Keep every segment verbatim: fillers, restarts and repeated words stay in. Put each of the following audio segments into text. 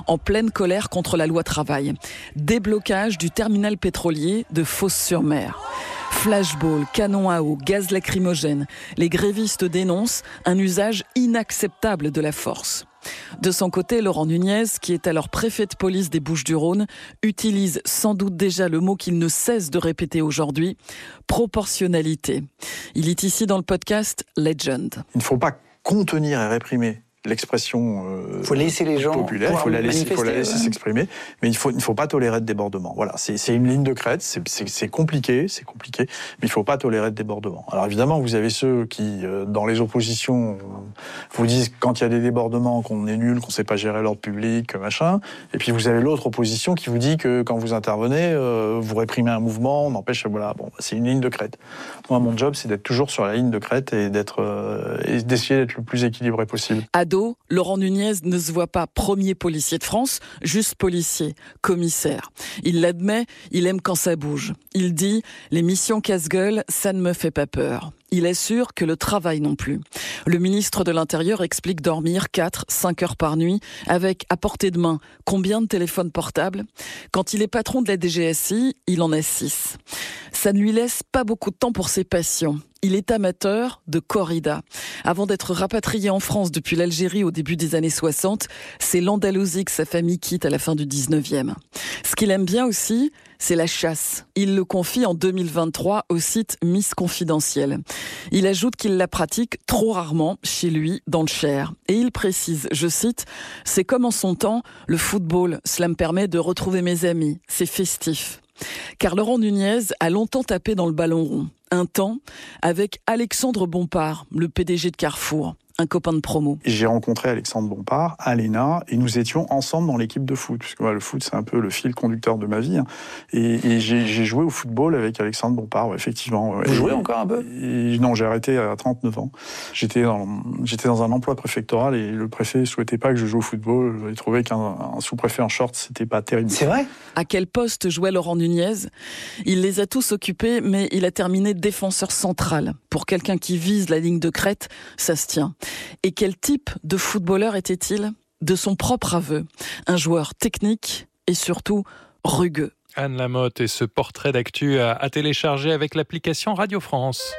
en pleine colère contre la loi travail. Déblocage du terminal pétrolier de Fos-sur-Mer. Flashball, canon à eau, gaz lacrymogène. Les grévistes dénoncent un usage inacceptable de la force. De son côté, Laurent Nunez, qui est alors préfet de police des Bouches-du-Rhône, utilise sans doute déjà le mot qu'il ne cesse de répéter aujourd'hui, proportionnalité. Il est ici dans le podcast Legend. Il ne faut pas contenir et réprimer l'expression euh, faut laisser les gens populaire, il faut la laisser, faut la laisser ouais. s'exprimer, mais il faut il faut pas tolérer de débordement. Voilà, c'est c'est une ligne de crête, c'est c'est, c'est compliqué, c'est compliqué, mais il faut pas tolérer de débordement. Alors évidemment, vous avez ceux qui euh, dans les oppositions vous disent quand il y a des débordements qu'on est nul, qu'on sait pas gérer l'ordre public, machin, et puis vous avez l'autre opposition qui vous dit que quand vous intervenez, euh, vous réprimez un mouvement, on empêche voilà, bon, c'est une ligne de crête. Moi mon job c'est d'être toujours sur la ligne de crête et d'être euh, et d'essayer d'être le plus équilibré possible. Ado, Laurent Nunez ne se voit pas premier policier de France, juste policier, commissaire. Il l'admet, il aime quand ça bouge. Il dit « Les missions casse-gueule, ça ne me fait pas peur ». Il assure que le travail non plus. Le ministre de l'Intérieur explique dormir quatre à cinq heures par nuit avec, à portée de main, combien de téléphones portables ? Quand il est patron de la D G S I, il en a six. Ça ne lui laisse pas beaucoup de temps pour ses passions. Il est amateur de corrida. Avant d'être rapatrié en France depuis l'Algérie au début des années soixante, c'est l'Andalousie que sa famille quitte à la fin du dix-neuvième. Ce qu'il aime bien aussi, c'est la chasse. Il le confie en deux mille vingt-trois au site Miss Confidentiel. Il ajoute qu'il la pratique trop rarement chez lui, dans le Cher. Et il précise, je cite, « C'est comme en son temps, le football, cela me permet de retrouver mes amis, c'est festif ». Car Laurent Nunez a longtemps tapé dans le ballon rond. Un temps avec Alexandre Bompard, le P D G de Carrefour, un copain de promo. J'ai rencontré Alexandre Bompard à l'E N A et nous étions ensemble dans l'équipe de foot, puisque ouais, le foot c'est un peu le fil conducteur de ma vie. Hein. Et, et j'ai, j'ai joué au football avec Alexandre Bompard, ouais, effectivement. Vous et, jouez encore un peu et, Non, j'ai arrêté à trente-neuf ans. J'étais dans, j'étais dans un emploi préfectoral et le préfet ne souhaitait pas que je joue au football. Il trouvait qu'un un sous-préfet en short, c'était pas terrible. C'est vrai ? À quel poste jouait Laurent Nunez ? Il les a tous occupés, mais il a terminé défenseur central. Pour quelqu'un qui vise la ligne de crête, ça se tient. Et quel type de footballeur était-il ? De son propre aveu, un joueur technique et surtout rugueux. Anne Lamotte et ce portrait d'actu à, à télécharger avec l'application Radio France.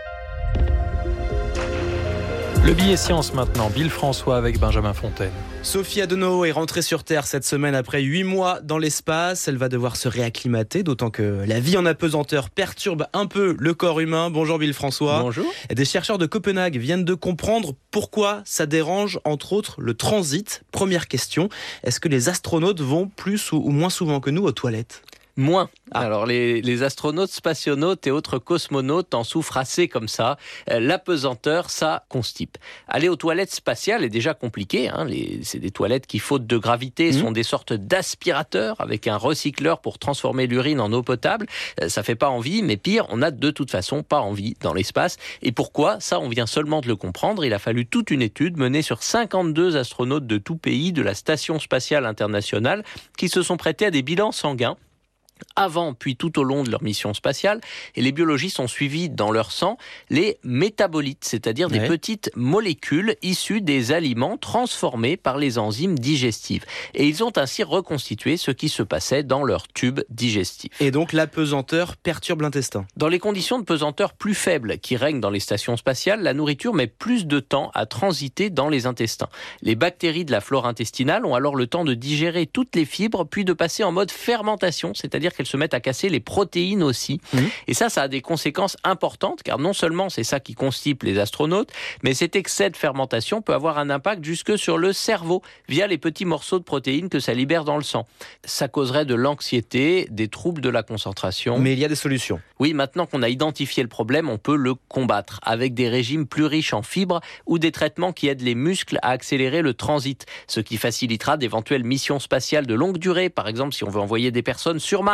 Le billet science maintenant, Bill François avec Benjamin Fontaine. Sophie Adenau est rentrée sur Terre cette semaine après huit mois dans l'espace. Elle va devoir se réacclimater, d'autant que la vie en apesanteur perturbe un peu le corps humain. Bonjour Bill François. Bonjour. Des chercheurs de Copenhague viennent de comprendre pourquoi ça dérange, entre autres, le transit. Première question, est-ce que les astronautes vont plus ou moins souvent que nous aux toilettes ? Moins. Ah. Alors les, les astronautes, spationautes et autres cosmonautes en souffrent assez comme ça. Euh, l'apesanteur, ça constipe. Aller aux toilettes spatiales est déjà compliqué. Hein. Les, c'est des toilettes qui, faute de gravité, mmh. sont des sortes d'aspirateurs avec un recycleur pour transformer l'urine en eau potable. Euh, ça fait pas envie, mais pire, on a de toute façon pas envie dans l'espace. Et pourquoi ? Ça, on vient seulement de le comprendre. Il a fallu toute une étude menée sur cinquante-deux astronautes de tout pays de la Station spatiale internationale qui se sont prêtés à des bilans sanguins avant puis tout au long de leur mission spatiale, et les biologistes ont suivi dans leur sang les métabolites, c'est-à-dire des ouais. petites molécules issues des aliments transformés par les enzymes digestives. Et ils ont ainsi reconstitué ce qui se passait dans leur tube digestif. Et donc l'apesanteur perturbe l'intestin. Dans les conditions de pesanteur plus faibles qui règnent dans les stations spatiales, la nourriture met plus de temps à transiter dans les intestins. Les bactéries de la flore intestinale ont alors le temps de digérer toutes les fibres, puis de passer en mode fermentation, c'est-à-dire qu'elles se mettent à casser les protéines aussi. Mmh. Et ça, ça a des conséquences importantes, car non seulement c'est ça qui constipe les astronautes, mais cet excès de fermentation peut avoir un impact jusque sur le cerveau, via les petits morceaux de protéines que ça libère dans le sang. Ça causerait de l'anxiété, des troubles de la concentration. Mais il y a des solutions. Oui, maintenant qu'on a identifié le problème, on peut le combattre, avec des régimes plus riches en fibres ou des traitements qui aident les muscles à accélérer le transit, ce qui facilitera d'éventuelles missions spatiales de longue durée, par exemple si on veut envoyer des personnes sur Mars.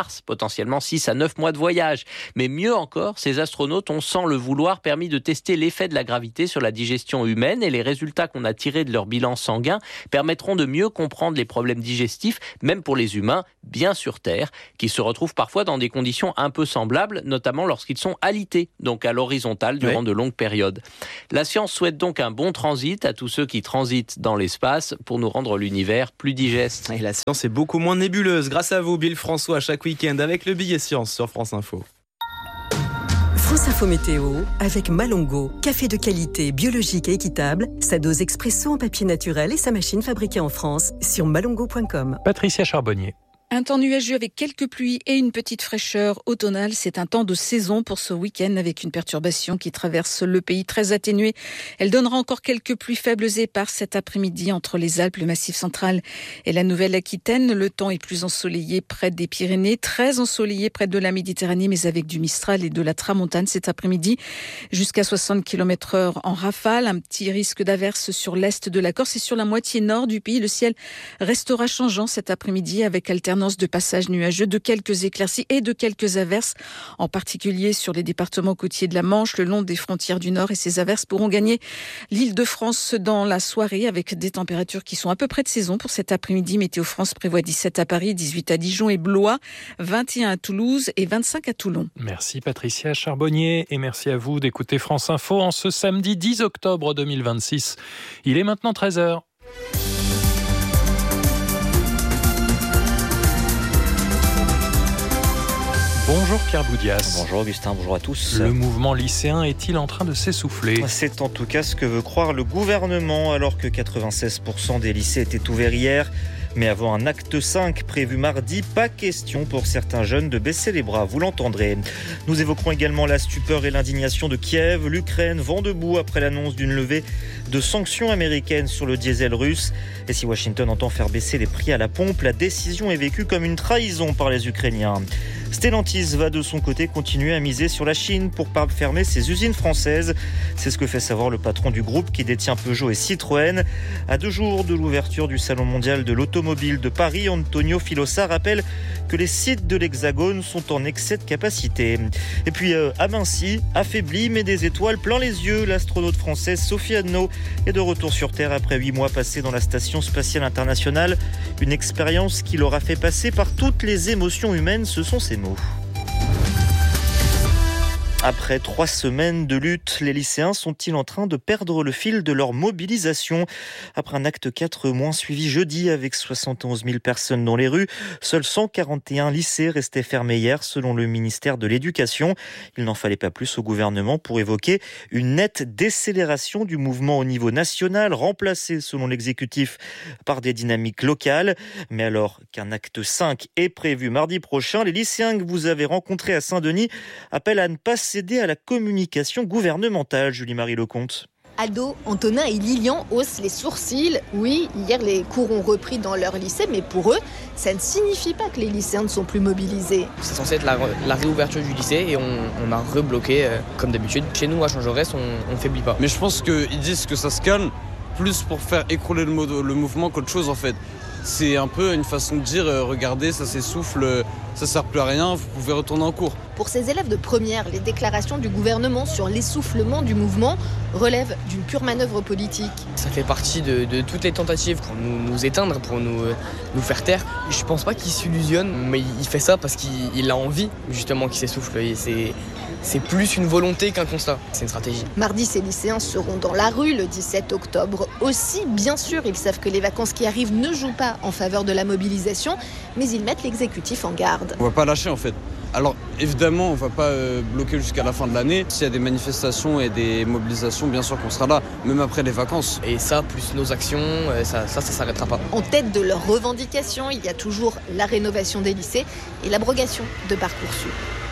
Mars, potentiellement six à neuf mois de voyage. Mais mieux encore, ces astronautes ont, sans le vouloir, permis de tester l'effet de la gravité sur la digestion humaine et les résultats qu'on a tirés de leur bilan sanguin permettront de mieux comprendre les problèmes digestifs, même pour les humains, bien sur Terre, qui se retrouvent parfois dans des conditions un peu semblables, notamment lorsqu'ils sont alités, donc à l'horizontale durant oui. de longues périodes. La science souhaite donc un bon transit à tous ceux qui transitent dans l'espace pour nous rendre l'univers plus digeste. Et la science est beaucoup moins nébuleuse grâce à vous, Bill François, chaque week-end avec le billet science sur France Info. France Info Météo avec Malongo, café de qualité, biologique et équitable, sa dose expresso en papier naturel et sa machine fabriquée en France sur malongo point com. Patricia Charbonnier. Un temps nuageux avec quelques pluies et une petite fraîcheur automnale. C'est un temps de saison pour ce week-end avec une perturbation qui traverse le pays très atténuée. Elle donnera encore quelques pluies faibles et éparses cet après-midi entre les Alpes, le Massif central et la Nouvelle-Aquitaine. Le temps est plus ensoleillé près des Pyrénées, très ensoleillé près de la Méditerranée, mais avec du Mistral et de la Tramontane cet après-midi. Jusqu'à soixante kilomètres heure en rafale. Un petit risque d'averse sur l'est de la Corse et sur la moitié nord du pays. Le ciel restera changeant cet après-midi avec alternance de passages nuageux, de quelques éclaircies et de quelques averses, en particulier sur les départements côtiers de la Manche, le long des frontières du Nord. Et ces averses pourront gagner l'Île-de-France dans la soirée avec des températures qui sont à peu près de saison pour cet après-midi. Météo France prévoit dix-sept à Paris, dix-huit à Dijon et Blois, vingt et un à Toulouse et vingt-cinq à Toulon. Merci Patricia Charbonnier et merci à vous d'écouter France Info en ce samedi dix octobre deux mille vingt-six. Il est maintenant treize heures. Bonjour Pierre Boudias. Bonjour Augustin, bonjour à tous. Le mouvement lycéen est-il en train de s'essouffler ? C'est en tout cas ce que veut croire le gouvernement, alors que quatre-vingt-seize pour cent des lycées étaient ouverts hier. Mais avant un acte cinq prévu mardi, pas question pour certains jeunes de baisser les bras, vous l'entendrez. Nous évoquerons également la stupeur et l'indignation de Kiev. L'Ukraine vend debout après l'annonce d'une levée de sanctions américaines sur le diesel russe. Et si Washington entend faire baisser les prix à la pompe, la décision est vécue comme une trahison par les Ukrainiens. Stellantis va de son côté continuer à miser sur la Chine pour pas fermer ses usines françaises. C'est ce que fait savoir le patron du groupe qui détient Peugeot et Citroën. À deux jours de l'ouverture du Salon mondial de l'automobile de Paris, Antonio Filosa rappelle que les sites de l'Hexagone sont en excès de capacité. Et puis euh, à Vinci, affaibli mais des étoiles plein les yeux, l'astronaute française Sophie Adno est de retour sur Terre après huit mois passés dans la Station spatiale internationale. Une expérience qui l'aura fait passer par toutes les émotions humaines, ce sont ses mots. Après trois semaines de lutte, les lycéens sont-ils en train de perdre le fil de leur mobilisation ? Après un acte quatre moins suivi jeudi avec soixante et onze mille personnes dans les rues, seuls cent quarante et un lycées restaient fermés hier selon le ministère de l'Éducation. Il n'en fallait pas plus au gouvernement pour évoquer une nette décélération du mouvement au niveau national, remplacé selon l'exécutif par des dynamiques locales. Mais alors qu'un acte cinq est prévu mardi prochain, les lycéens que vous avez rencontrés à Saint-Denis appellent à ne pas céder à la communication gouvernementale, Julie-Marie Lecomte. Ado, Antonin et Lilian haussent les sourcils. Oui, hier les cours ont repris dans leur lycée, mais pour eux, ça ne signifie pas que les lycéens ne sont plus mobilisés. C'est censé être la, la réouverture du lycée et on, on a rebloqué euh, comme d'habitude. Chez nous, à Jean-Jaurès, on ne faiblit pas. Mais je pense qu'ils disent que ça se calme plus pour faire écrouler le, mo- le mouvement qu'autre chose en fait. C'est un peu une façon de dire, euh, regardez, ça s'essouffle, ça sert plus à rien, vous pouvez retourner en cours. Pour ces élèves de première, les déclarations du gouvernement sur l'essoufflement du mouvement relèvent d'une pure manœuvre politique. Ça fait partie de, de toutes les tentatives pour nous, nous éteindre, pour nous, euh, nous faire taire. Je pense pas qu'il s'illusionne, mais il fait ça parce qu'il il a envie justement qu'il s'essouffle. Et c'est, c'est plus une volonté qu'un constat, c'est une stratégie. Mardi, ces lycéens seront dans la rue le dix-sept octobre aussi. Bien sûr, ils savent que les vacances qui arrivent ne jouent pas en faveur de la mobilisation, mais ils mettent l'exécutif en garde. On va pas lâcher en fait. Alors évidemment, on va pas euh, bloquer jusqu'à la fin de l'année. S'il y a des manifestations et des mobilisations, bien sûr qu'on sera là, même après les vacances. Et ça, plus nos actions, euh, ça, ça, ça s'arrêtera pas. En tête de leurs revendications, il y a toujours la rénovation des lycées et l'abrogation de Parcoursup.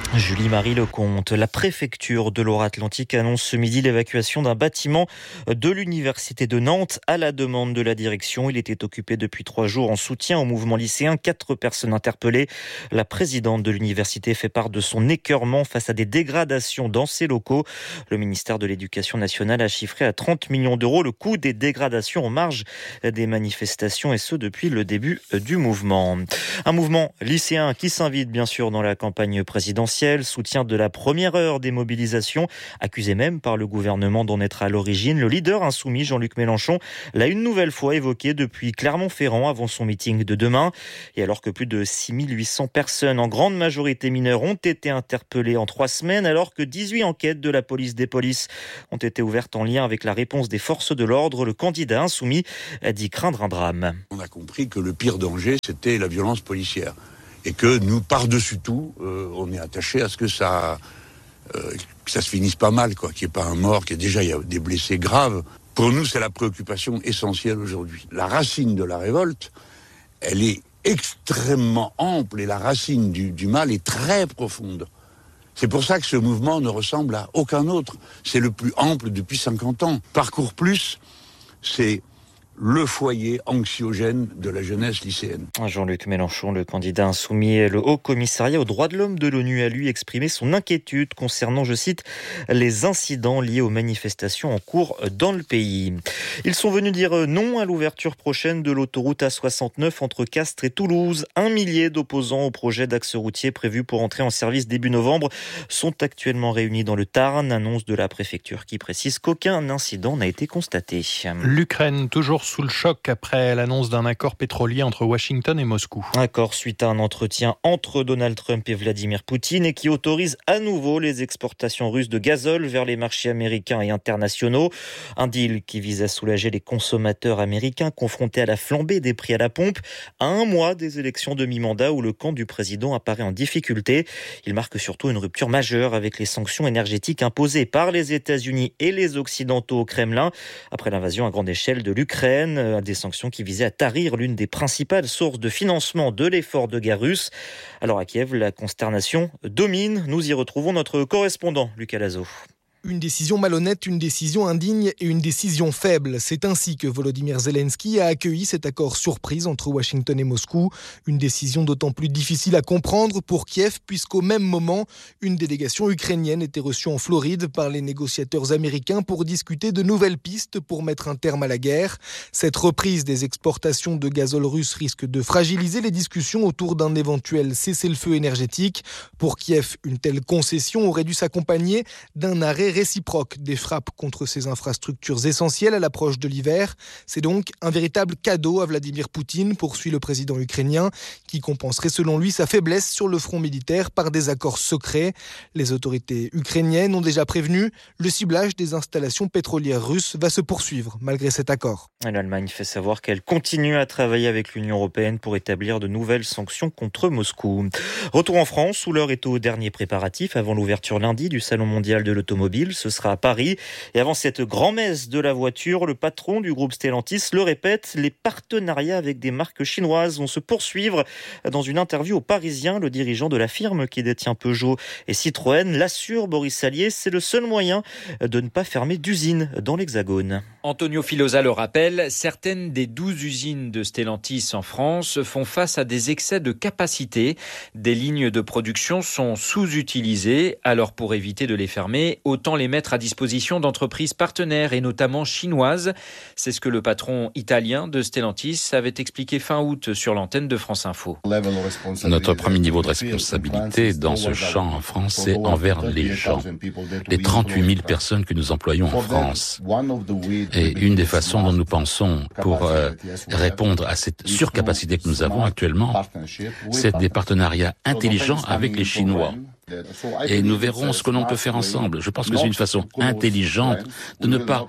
Julie-Marie Lecomte, la préfecture de Loire-Atlantique annonce ce midi l'évacuation d'un bâtiment de l'université de Nantes à la demande de la direction. Il était occupé depuis trois jours en soutien au mouvement lycéen. Quatre personnes interpellées. La présidente de l'université fait part de son écœurement face à des dégradations dans ses locaux. Le ministère de l'Éducation nationale a chiffré à trente millions d'euros le coût des dégradations en marge des manifestations, et ce depuis le début du mouvement. Un mouvement lycéen qui s'invite bien sûr dans la campagne présidentielle. Soutien de la première heure des mobilisations, accusé même par le gouvernement d'en être à l'origine. Le leader insoumis Jean-Luc Mélenchon l'a une nouvelle fois évoqué depuis Clermont-Ferrand avant son meeting de demain. Et alors que plus de six mille huit cents personnes, en grande majorité mineures, ont été interpellées en trois semaines, alors que dix-huit enquêtes de la police des polices ont été ouvertes en lien avec la réponse des forces de l'ordre, le candidat insoumis a dit craindre un drame. On a compris que le pire danger, c'était la violence policière. Et que nous, par-dessus tout, euh, on est attaché à ce que ça, euh, que ça se finisse pas mal, quoi, qu'il n'y ait pas un mort, qu'il y ait déjà il y a des blessés graves. Pour nous, c'est la préoccupation essentielle aujourd'hui. La racine de la révolte, elle est extrêmement ample et la racine du, du mal est très profonde. C'est pour ça que ce mouvement ne ressemble à aucun autre. C'est le plus ample depuis cinquante ans. Parcours Plus, c'est le foyer anxiogène de la jeunesse lycéenne. Jean-Luc Mélenchon, le candidat insoumis, le Haut Commissariat aux droits de l'homme de l'ONU a lui exprimé son inquiétude concernant, je cite, les incidents liés aux manifestations en cours dans le pays. Ils sont venus dire non à l'ouverture prochaine de l'autoroute A soixante-neuf entre Castres et Toulouse. Un millier d'opposants au projet d'axe routier prévu pour entrer en service début novembre sont actuellement réunis dans le Tarn. Annonce de la préfecture qui précise qu'aucun incident n'a été constaté. L'Ukraine, toujours sous le choc après l'annonce d'un accord pétrolier entre Washington et Moscou. Accord suite à un entretien entre Donald Trump et Vladimir Poutine et qui autorise à nouveau les exportations russes de gazole vers les marchés américains et internationaux. Un deal qui vise à soulager les consommateurs américains confrontés à la flambée des prix à la pompe à un mois des élections de mi-mandat où le camp du président apparaît en difficulté. Il marque surtout une rupture majeure avec les sanctions énergétiques imposées par les États-Unis et les Occidentaux au Kremlin après l'invasion à grande échelle de l'Ukraine. Des sanctions qui visaient à tarir l'une des principales sources de financement de l'effort de guerre russe. Alors à Kiev, la consternation domine. Nous y retrouvons notre correspondant, Lucas Lazo. Une décision malhonnête, une décision indigne et une décision faible. C'est ainsi que Volodymyr Zelensky a accueilli cet accord surprise entre Washington et Moscou. Une décision d'autant plus difficile à comprendre pour Kiev puisqu'au même moment, une délégation ukrainienne était reçue en Floride par les négociateurs américains pour discuter de nouvelles pistes pour mettre un terme à la guerre. Cette reprise des exportations de gazole russe risque de fragiliser les discussions autour d'un éventuel cessez-le-feu énergétique. Pour Kiev, une telle concession aurait dû s'accompagner d'un arrêt réciproque des frappes contre ces infrastructures essentielles à l'approche de l'hiver. C'est donc un véritable cadeau à Vladimir Poutine, poursuit le président ukrainien, qui compenserait selon lui sa faiblesse sur le front militaire par des accords secrets. Les autorités ukrainiennes ont déjà prévenu, le ciblage des installations pétrolières russes va se poursuivre malgré cet accord. L'Allemagne fait savoir qu'elle continue à travailler avec l'Union européenne pour établir de nouvelles sanctions contre Moscou. Retour en France, où l'heure est au dernier préparatif avant l'ouverture lundi du Salon mondial de l'automobile. Ce sera à Paris. Et avant cette grand-messe de la voiture, le patron du groupe Stellantis le répète, les partenariats avec des marques chinoises vont se poursuivre. Dans une interview au Parisien, le dirigeant de la firme qui détient Peugeot et Citroën l'assure, Boris Salier, c'est le seul moyen de ne pas fermer d'usines dans l'Hexagone. Antonio Filosa le rappelle, certaines des douze usines de Stellantis en France font face à des excès de capacité. Des lignes de production sont sous-utilisées. Alors pour éviter de les fermer, autant les mettre à disposition d'entreprises partenaires et notamment chinoises. C'est ce que le patron italien de Stellantis avait expliqué fin août sur l'antenne de France Info. Notre premier niveau de responsabilité dans ce champ en France, c'est envers les gens, les trente-huit mille personnes que nous employons en France. Et une des façons dont nous pensons pour euh, répondre à cette surcapacité que nous avons actuellement, c'est des partenariats intelligents avec les Chinois. Et nous verrons ce que l'on peut faire ensemble. Je pense que c'est une façon intelligente de ne pas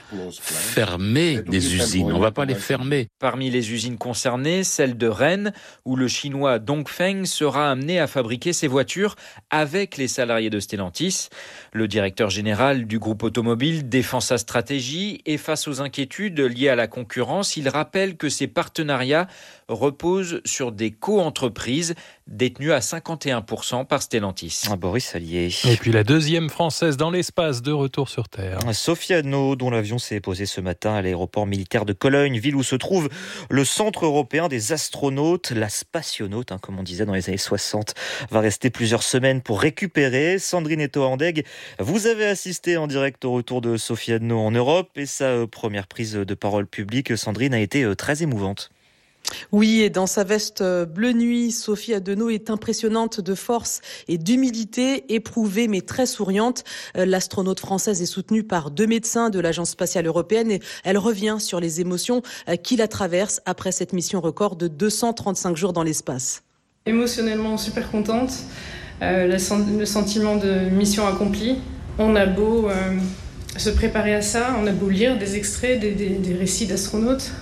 fermer des usines. On ne va pas les fermer. Parmi les usines concernées, celle de Rennes, où le chinois Dongfeng sera amené à fabriquer ses voitures avec les salariés de Stellantis. Le directeur général du groupe automobile défend sa stratégie et face aux inquiétudes liées à la concurrence, il rappelle que ces partenariats reposent sur des co-entreprises détenues à cinquante et un pour cent par Stellantis. Boris Allier. Et puis la deuxième Française dans l'espace de retour sur Terre. Sophie Anno, dont l'avion s'est posé ce matin à l'aéroport militaire de Cologne, ville où se trouve le centre européen des astronautes. La spationaute, hein, comme on disait dans les années soixante, va rester plusieurs semaines pour récupérer. Sandrine Eto-Andeg, vous avez assisté en direct au retour de Sophie Anno en Europe et sa première prise de parole publique, Sandrine, a été très émouvante. Oui, et dans sa veste bleu nuit, Sophie Anno est impressionnante de force et d'humilité, éprouvée mais très souriante. L'astronaute française est soutenue par deux médecins de l'Agence spatiale européenne et elle revient sur les émotions qui la traversent après cette mission record de deux cent trente-cinq jours dans l'espace. Émotionnellement super contente, euh, le sentiment de mission accomplie. On a beau euh, se préparer à ça, on a beau lire des extraits, des, des, des récits d'astronautes.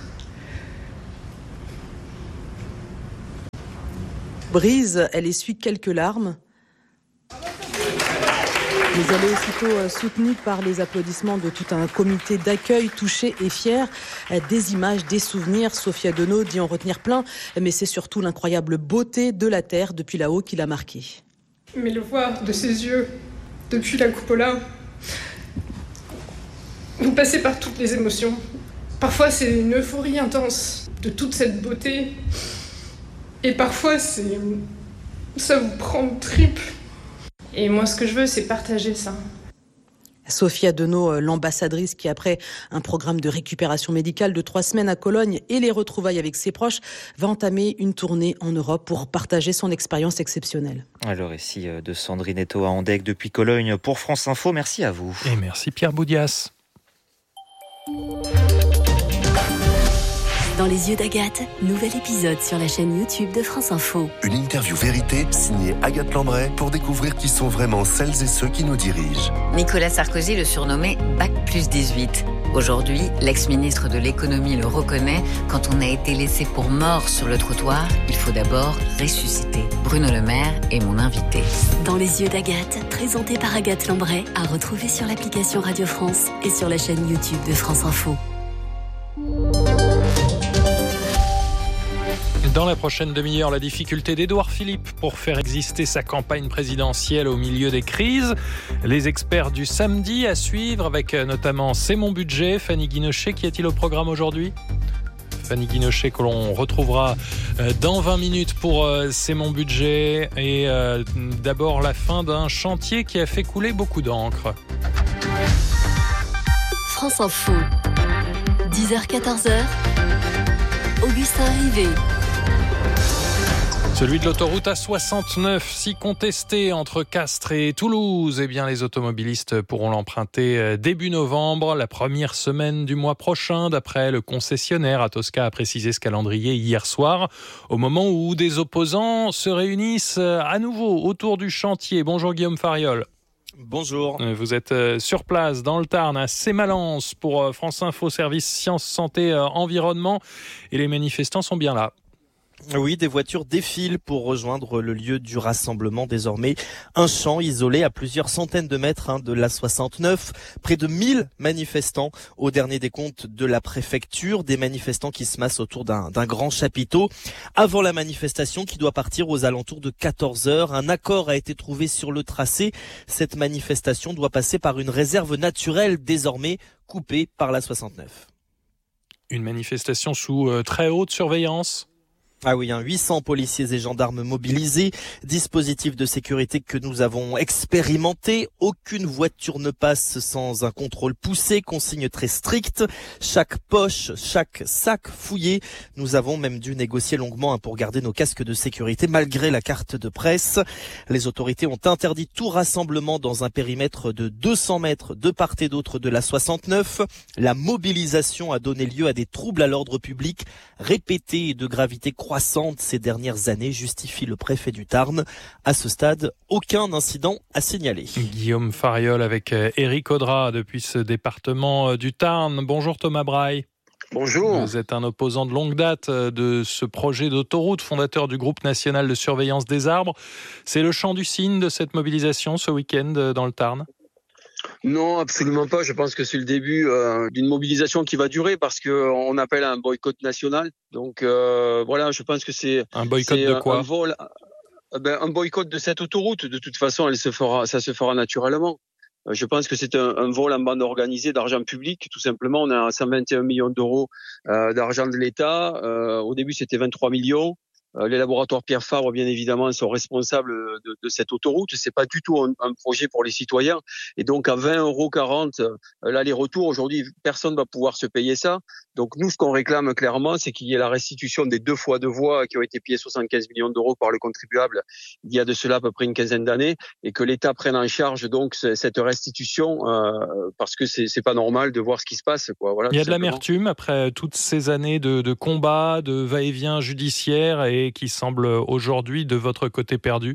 Brise, elle essuie quelques larmes. Mais elle est aussitôt soutenue par les applaudissements de tout un comité d'accueil touché et fier. Des images, des souvenirs. Sophie Anno dit en retenir plein, mais c'est surtout l'incroyable beauté de la Terre depuis là-haut qui l'a marquée. Mais le voir de ses yeux, depuis la cupola, vous passez par toutes les émotions. Parfois c'est une euphorie intense de toute cette beauté. Et parfois, c'est... ça vous prend de tripes. Et moi, ce que je veux, c'est partager ça. Sophie Anno, l'ambassadrice qui, après un programme de récupération médicale de trois semaines à Cologne et les retrouvailles avec ses proches, va entamer une tournée en Europe pour partager son expérience exceptionnelle. Le récit de Sandrine Eto-Andeg depuis Cologne pour France Info. Merci à vous. Et merci Pierre Boudias. Dans les yeux d'Agathe, nouvel épisode sur la chaîne YouTube de France Info. Une interview vérité signée Agathe Lambray pour découvrir qui sont vraiment celles et ceux qui nous dirigent. Nicolas Sarkozy le surnommait Bac plus dix-huit. Aujourd'hui, l'ex-ministre de l'économie le reconnaît, quand on a été laissé pour mort sur le trottoir, il faut d'abord ressusciter. Bruno Le Maire est mon invité. Dans les yeux d'Agathe, présenté par Agathe Lambray, à retrouver sur l'application Radio France et sur la chaîne YouTube de France Info. Dans la prochaine demi-heure, la difficulté d'Édouard Philippe pour faire exister sa campagne présidentielle au milieu des crises. Les experts du samedi à suivre avec notamment C'est mon budget. Fanny Guinochet, qui est-il au programme aujourd'hui ? Fanny Guinochet que l'on retrouvera dans vingt minutes pour C'est mon budget. Et d'abord la fin d'un chantier qui a fait couler beaucoup d'encre. France Info, dix heures quatorze heures, Augustin Rivet. Celui de l'autoroute A soixante-neuf, si contesté entre Castres et Toulouse, eh bien les automobilistes pourront l'emprunter début novembre, la première semaine du mois prochain, d'après le concessionnaire. Atosca a précisé ce calendrier hier soir, au moment où des opposants se réunissent à nouveau autour du chantier. Bonjour Guillaume Fariol. Bonjour. Vous êtes sur place dans le Tarn à Sémalens pour France Info, service Sciences, Santé, Environnement, et les manifestants sont bien là. Oui, des voitures défilent pour rejoindre le lieu du rassemblement, désormais un champ isolé à plusieurs centaines de mètres hein, de l'A soixante-neuf. Près de mille manifestants au dernier décompte de la préfecture, des manifestants qui se massent autour d'un, d'un grand chapiteau. Avant la manifestation qui doit partir aux alentours de quatorze heures, un accord a été trouvé sur le tracé. Cette manifestation doit passer par une réserve naturelle désormais coupée par l'A soixante-neuf. Une manifestation sous euh, très haute surveillance ? Ah oui, hein, huit cents policiers et gendarmes mobilisés, dispositif de sécurité que nous avons expérimenté. Aucune voiture ne passe sans un contrôle poussé, consigne très stricte. Chaque poche, chaque sac fouillé. Nous avons même dû négocier longuement hein, pour garder nos casques de sécurité malgré la carte de presse. Les autorités ont interdit tout rassemblement dans un périmètre de deux cents mètres de part et d'autre de l'A soixante-neuf. La mobilisation a donné lieu à des troubles à l'ordre public répétés et de gravité croissante. croissante ces dernières années, justifie le préfet du Tarn. À ce stade, aucun incident à signaler. Guillaume Fariol avec Éric Audra depuis ce département du Tarn. Bonjour Thomas Braille. Bonjour. Vous êtes un opposant de longue date de ce projet d'autoroute, fondateur du groupe national de surveillance des arbres. C'est le chant du cygne de cette mobilisation ce week-end dans le Tarn ? Non, absolument pas. Je pense que c'est le début euh, d'une mobilisation qui va durer parce que on appelle à un boycott national. Donc euh, voilà, je pense que c'est un boycott c'est de quoi ? Un vol, ben, un boycott de cette autoroute, de toute façon, elle se fera, ça se fera naturellement. Je pense que c'est un, un vol en bande organisée d'argent public, tout simplement. On a cent vingt et un millions d'euros euh, d'argent de l'État. Euh, au début, c'était vingt-trois millions. Euh, les laboratoires Pierre Fabre, bien évidemment, sont responsables de, de cette autoroute. C'est pas du tout un, un projet pour les citoyens. Et donc, à vingt euros quarante euh, l'aller-retour, aujourd'hui, personne va pouvoir se payer ça. Donc, nous, ce qu'on réclame clairement, c'est qu'il y ait la restitution des deux fois de voies qui ont été payées soixante-quinze millions d'euros par le contribuable il y a de cela à peu près une quinzaine d'années, et que l'État prenne en charge donc cette restitution euh, parce que c'est, c'est pas normal de voir ce qui se passe, quoi. Voilà. Il y a de l'amertume après toutes ces années de, de combats, de va-et-vient judiciaire et et qui semble aujourd'hui de votre côté perdu?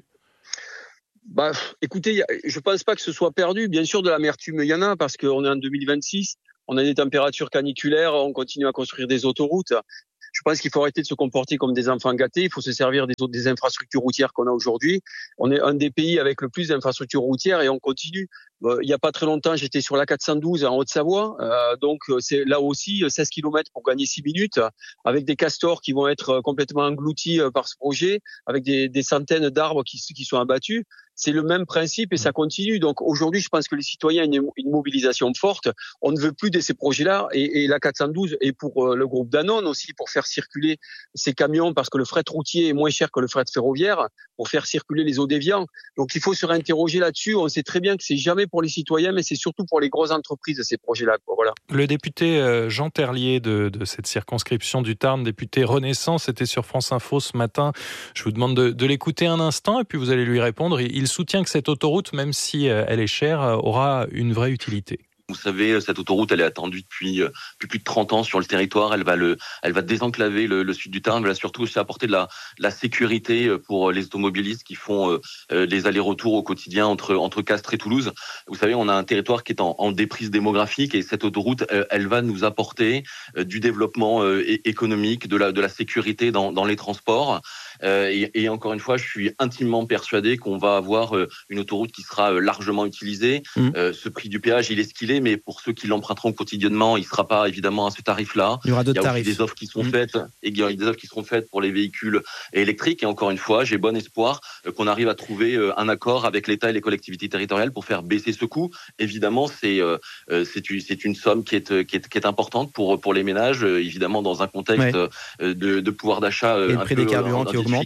Bah, écoutez, je pense pas que ce soit perdu. Bien sûr, de l'amertume, il y en a, parce qu'on est en deux mille vingt-six, on a des températures caniculaires, on continue à construire des autoroutes. Je pense qu'il faut arrêter de se comporter comme des enfants gâtés. Il faut se servir des, des infrastructures routières qu'on a aujourd'hui. On est un des pays avec le plus d'infrastructures routières et on continue. Euh, il n'y a pas très longtemps, j'étais sur l'A quatre cent douze en Haute-Savoie. Euh, donc, c'est là aussi seize kilomètres pour gagner six minutes, avec des castors qui vont être complètement engloutis par ce projet, avec des, des centaines d'arbres qui, qui sont abattus. C'est le même principe et ça continue. Donc aujourd'hui, je pense que les citoyens ont une, une mobilisation forte. On ne veut plus de ces projets-là. Et, et l'A quatre cent douze est pour euh, le groupe Danone aussi, pour faire circuler ces camions, parce que le fret routier est moins cher que le fret ferroviaire, pour faire circuler les eaux déviants. Donc il faut se réinterroger là-dessus. On sait très bien que c'est jamais pour les citoyens, mais c'est surtout pour les grosses entreprises, ces projets-là. Voilà. Le député Jean Terlier de, de cette circonscription du Tarn, député Renaissance, était sur France Info ce matin. Je vous demande de, de l'écouter un instant et puis vous allez lui répondre. Il Il soutient que cette autoroute, même si elle est chère, aura une vraie utilité. Vous savez, cette autoroute, elle est attendue depuis, depuis plus de trente ans sur le territoire. Elle va le, elle va désenclaver le, le sud du Tarn. Elle va surtout aussi apporter de la, de la sécurité pour les automobilistes qui font euh, les allers-retours au quotidien entre, entre Castres et Toulouse. Vous savez, on a un territoire qui est en, en déprise démographique et cette autoroute, euh, elle va nous apporter euh, du développement euh, économique, de la, de la sécurité dans, dans les transports. Euh, et, et encore une fois, je suis intimement persuadé qu'on va avoir euh, une autoroute qui sera euh, largement utilisée. Mmh. Euh, ce prix du péage, il est ce qu'il est, mais pour ceux qui l'emprunteront quotidiennement, il ne sera pas évidemment à ce tarif-là. Il y aura d'autres tarifs. Il y a aussi des offres qui seront mmh. faites, et il y a des offres qui seront faites pour les véhicules électriques. Et encore une fois, j'ai bon espoir euh, qu'on arrive à trouver euh, un accord avec l'État et les collectivités territoriales pour faire baisser ce coût. Évidemment, c'est euh, c'est, c'est une somme qui est, qui est, qui est importante pour, pour les ménages, euh, évidemment dans un contexte ouais. euh, de, de pouvoir d'achat euh, et le un prix peu des carburants qui augmente.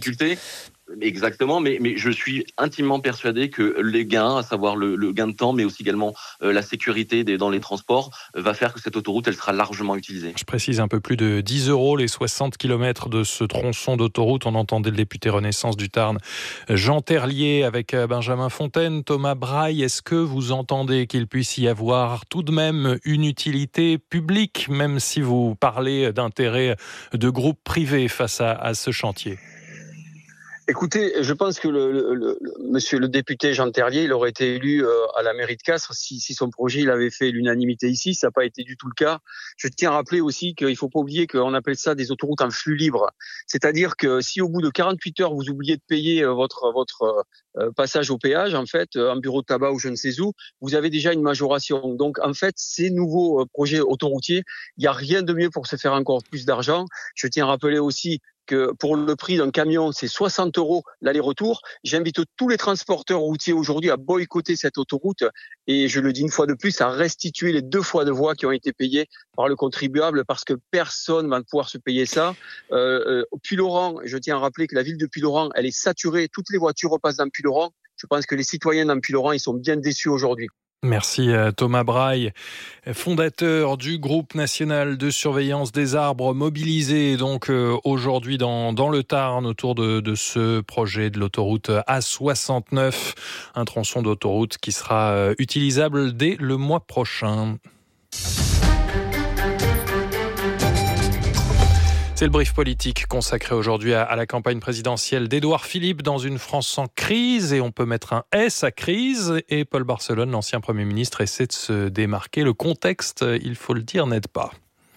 Exactement, mais, mais je suis intimement persuadé que les gains, à savoir le, le gain de temps, mais aussi également euh, la sécurité des, dans les transports, euh, va faire que cette autoroute, elle sera largement utilisée. Je précise un peu plus de dix euros les soixante kilomètres de ce tronçon d'autoroute. On entendait le député Renaissance du Tarn, Jean Terlier, avec Benjamin Fontaine, Thomas Braille. Est-ce que vous entendez qu'il puisse y avoir tout de même une utilité publique, même si vous parlez d'intérêt de groupes privés face à, à ce chantier ? Écoutez, je pense que le, le, le, monsieur le député Jean Terlier, il aurait été élu euh, à la mairie de Castres si, si son projet il avait fait l'unanimité ici. Ça n'a pas été du tout le cas. Je tiens à rappeler aussi qu'il ne faut pas oublier qu'on appelle ça des autoroutes en flux libre. C'est-à-dire que si au bout de quarante-huit heures, vous oubliez de payer votre, votre euh, passage au péage, en fait, un bureau de tabac ou je ne sais où, vous avez déjà une majoration. Donc, en fait, ces nouveaux projets autoroutiers, il n'y a rien de mieux pour se faire encore plus d'argent. Je tiens à rappeler aussi que pour le prix d'un camion, c'est soixante euros l'aller-retour. J'invite tous les transporteurs routiers aujourd'hui à boycotter cette autoroute et je le dis une fois de plus, à restituer les deux fois de voies qui ont été payées par le contribuable parce que personne ne va pouvoir se payer ça. Euh, euh, Puylaurens, je tiens à rappeler que la ville de Puylaurens, elle est saturée. Toutes les voitures repassent dans Puylaurens. Je pense que les citoyens dans Puylaurens, ils sont bien déçus aujourd'hui. Merci Thomas Braille, fondateur du groupe national de surveillance des arbres, mobilisé donc aujourd'hui dans, dans le Tarn autour de, de ce projet de l'autoroute A soixante-neuf, un tronçon d'autoroute qui sera utilisable dès le mois prochain. C'est le brief politique consacré aujourd'hui à, à la campagne présidentielle d'Édouard Philippe dans une France en crise, et on peut mettre un S à crise, et Paul Barcelone, l'ancien Premier ministre, essaie de se démarquer. Le contexte, il faut le dire, n'aide pas.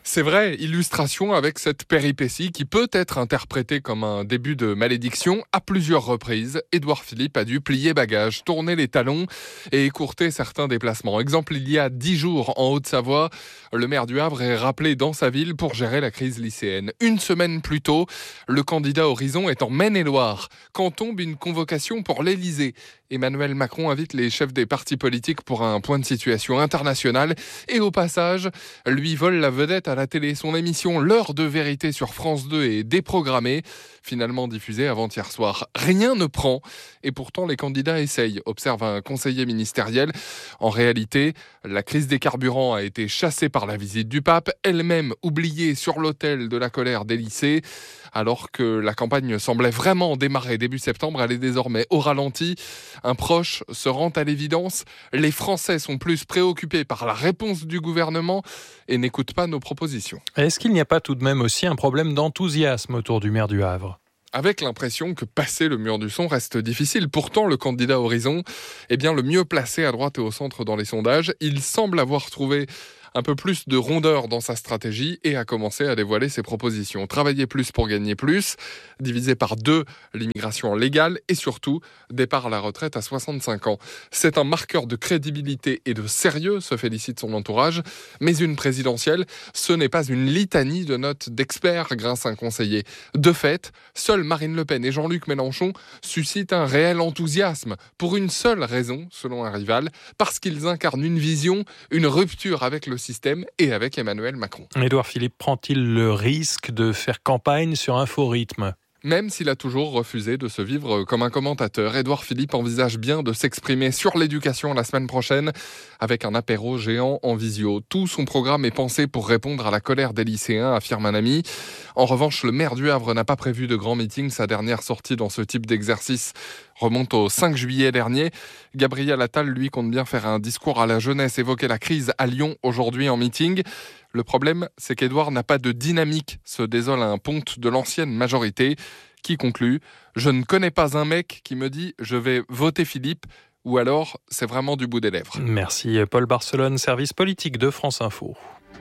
C'est vrai, illustration avec cette péripétie qui peut être interprétée comme un début de malédiction. À plusieurs reprises, Édouard Philippe a dû plier bagages, tourner les talons et écourter certains déplacements. Exemple, il y a dix jours en Haute-Savoie, le maire du Havre est rappelé dans sa ville pour gérer la crise lycéenne. Une semaine plus tôt, le candidat Horizon est en Maine-et-Loire quand tombe une convocation pour l'Élysée. Emmanuel Macron invite les chefs des partis politiques pour un point de situation international et au passage, lui vole la vedette à la télé. Son émission L'heure de vérité sur France deux est déprogrammée, finalement diffusée avant-hier soir. Rien ne prend et pourtant les candidats essayent, observe un conseiller ministériel. En réalité, la crise des carburants a été chassée par la visite du pape, elle-même oubliée sur l'autel de la colère des lycées. Alors que la campagne semblait vraiment démarrer début septembre, elle est désormais au ralenti. Un proche se rend à l'évidence, les Français sont plus préoccupés par la réponse du gouvernement et n'écoutent pas nos propositions. Est-ce qu'il n'y a pas tout de même aussi un problème d'enthousiasme autour du maire du Havre ? Avec l'impression que passer le mur du son reste difficile. Pourtant, le candidat Horizon est bien le mieux placé à droite et au centre dans les sondages. Il semble avoir trouvé un peu plus de rondeur dans sa stratégie et a commencé à dévoiler ses propositions. Travailler plus pour gagner plus, diviser par deux l'immigration légale et surtout départ à la retraite à soixante-cinq ans. C'est un marqueur de crédibilité et de sérieux, se félicite son entourage, mais une présidentielle, ce n'est pas une litanie de notes d'experts, grince un conseiller. De fait, seuls Marine Le Pen et Jean-Luc Mélenchon suscitent un réel enthousiasme pour une seule raison, selon un rival, parce qu'ils incarnent une vision, une rupture avec le système et avec Emmanuel Macron. Édouard Philippe prend-il le risque de faire campagne sur un faux rythme ? Même s'il a toujours refusé de se vivre comme un commentateur, Édouard Philippe envisage bien de s'exprimer sur l'éducation la semaine prochaine avec un apéro géant en visio. Tout son programme est pensé pour répondre à la colère des lycéens, affirme un ami. En revanche, le maire du Havre n'a pas prévu de grand meeting. Sa dernière sortie dans ce type d'exercice remonte au cinq juillet dernier. Gabriel Attal, lui, compte bien faire un discours à la jeunesse, évoquer la crise à Lyon aujourd'hui en meeting. Le problème, c'est qu'Édouard n'a pas de dynamique, se désole un ponte de l'ancienne majorité, qui conclut « Je ne connais pas un mec qui me dit « je vais voter Philippe » ou alors « c'est vraiment du bout des lèvres ». Merci Paul Barcelone, service politique de France Info.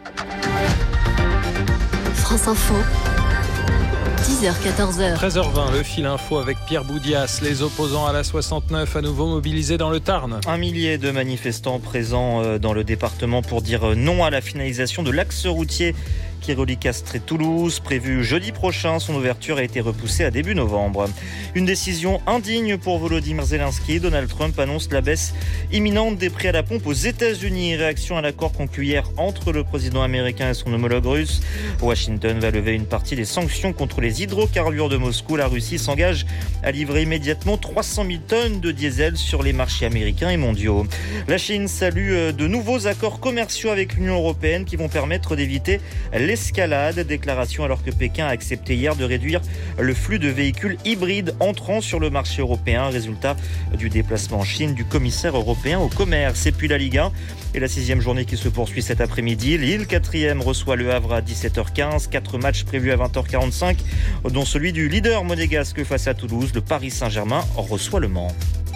France Info. dix heures quatorze heures. treize heures vingt, le fil info avec Pierre Boudias. Les opposants à la soixante-neuf à nouveau mobilisés dans le Tarn. Un millier de manifestants présents dans le département pour dire non à la finalisation de l'axe routier qui relie Castres et Toulouse. Prévu jeudi prochain, son ouverture a été repoussée à début novembre. Une décision indigne pour Volodymyr Zelensky. Donald Trump annonce la baisse imminente des prix à la pompe aux États-Unis. Réaction à l'accord conclu hier entre le président américain et son homologue russe. Washington va lever une partie des sanctions contre les hydrocarbures de Moscou. La Russie s'engage à livrer immédiatement trois cent mille tonnes de diesel sur les marchés américains et mondiaux. La Chine salue de nouveaux accords commerciaux avec l'Union européenne qui vont permettre d'éviter les L'escalade, déclaration alors que Pékin a accepté hier de réduire le flux de véhicules hybrides entrant sur le marché européen, résultat du déplacement en Chine du commissaire européen au commerce. Et puis la Ligue un et la sixième journée qui se poursuit cet après-midi. Lille, quatrième, reçoit le Havre à dix-sept heures quinze. Quatre matchs prévus à vingt heures quarante-cinq, dont celui du leader monégasque face à Toulouse. Le Paris Saint-Germain reçoit le Mans.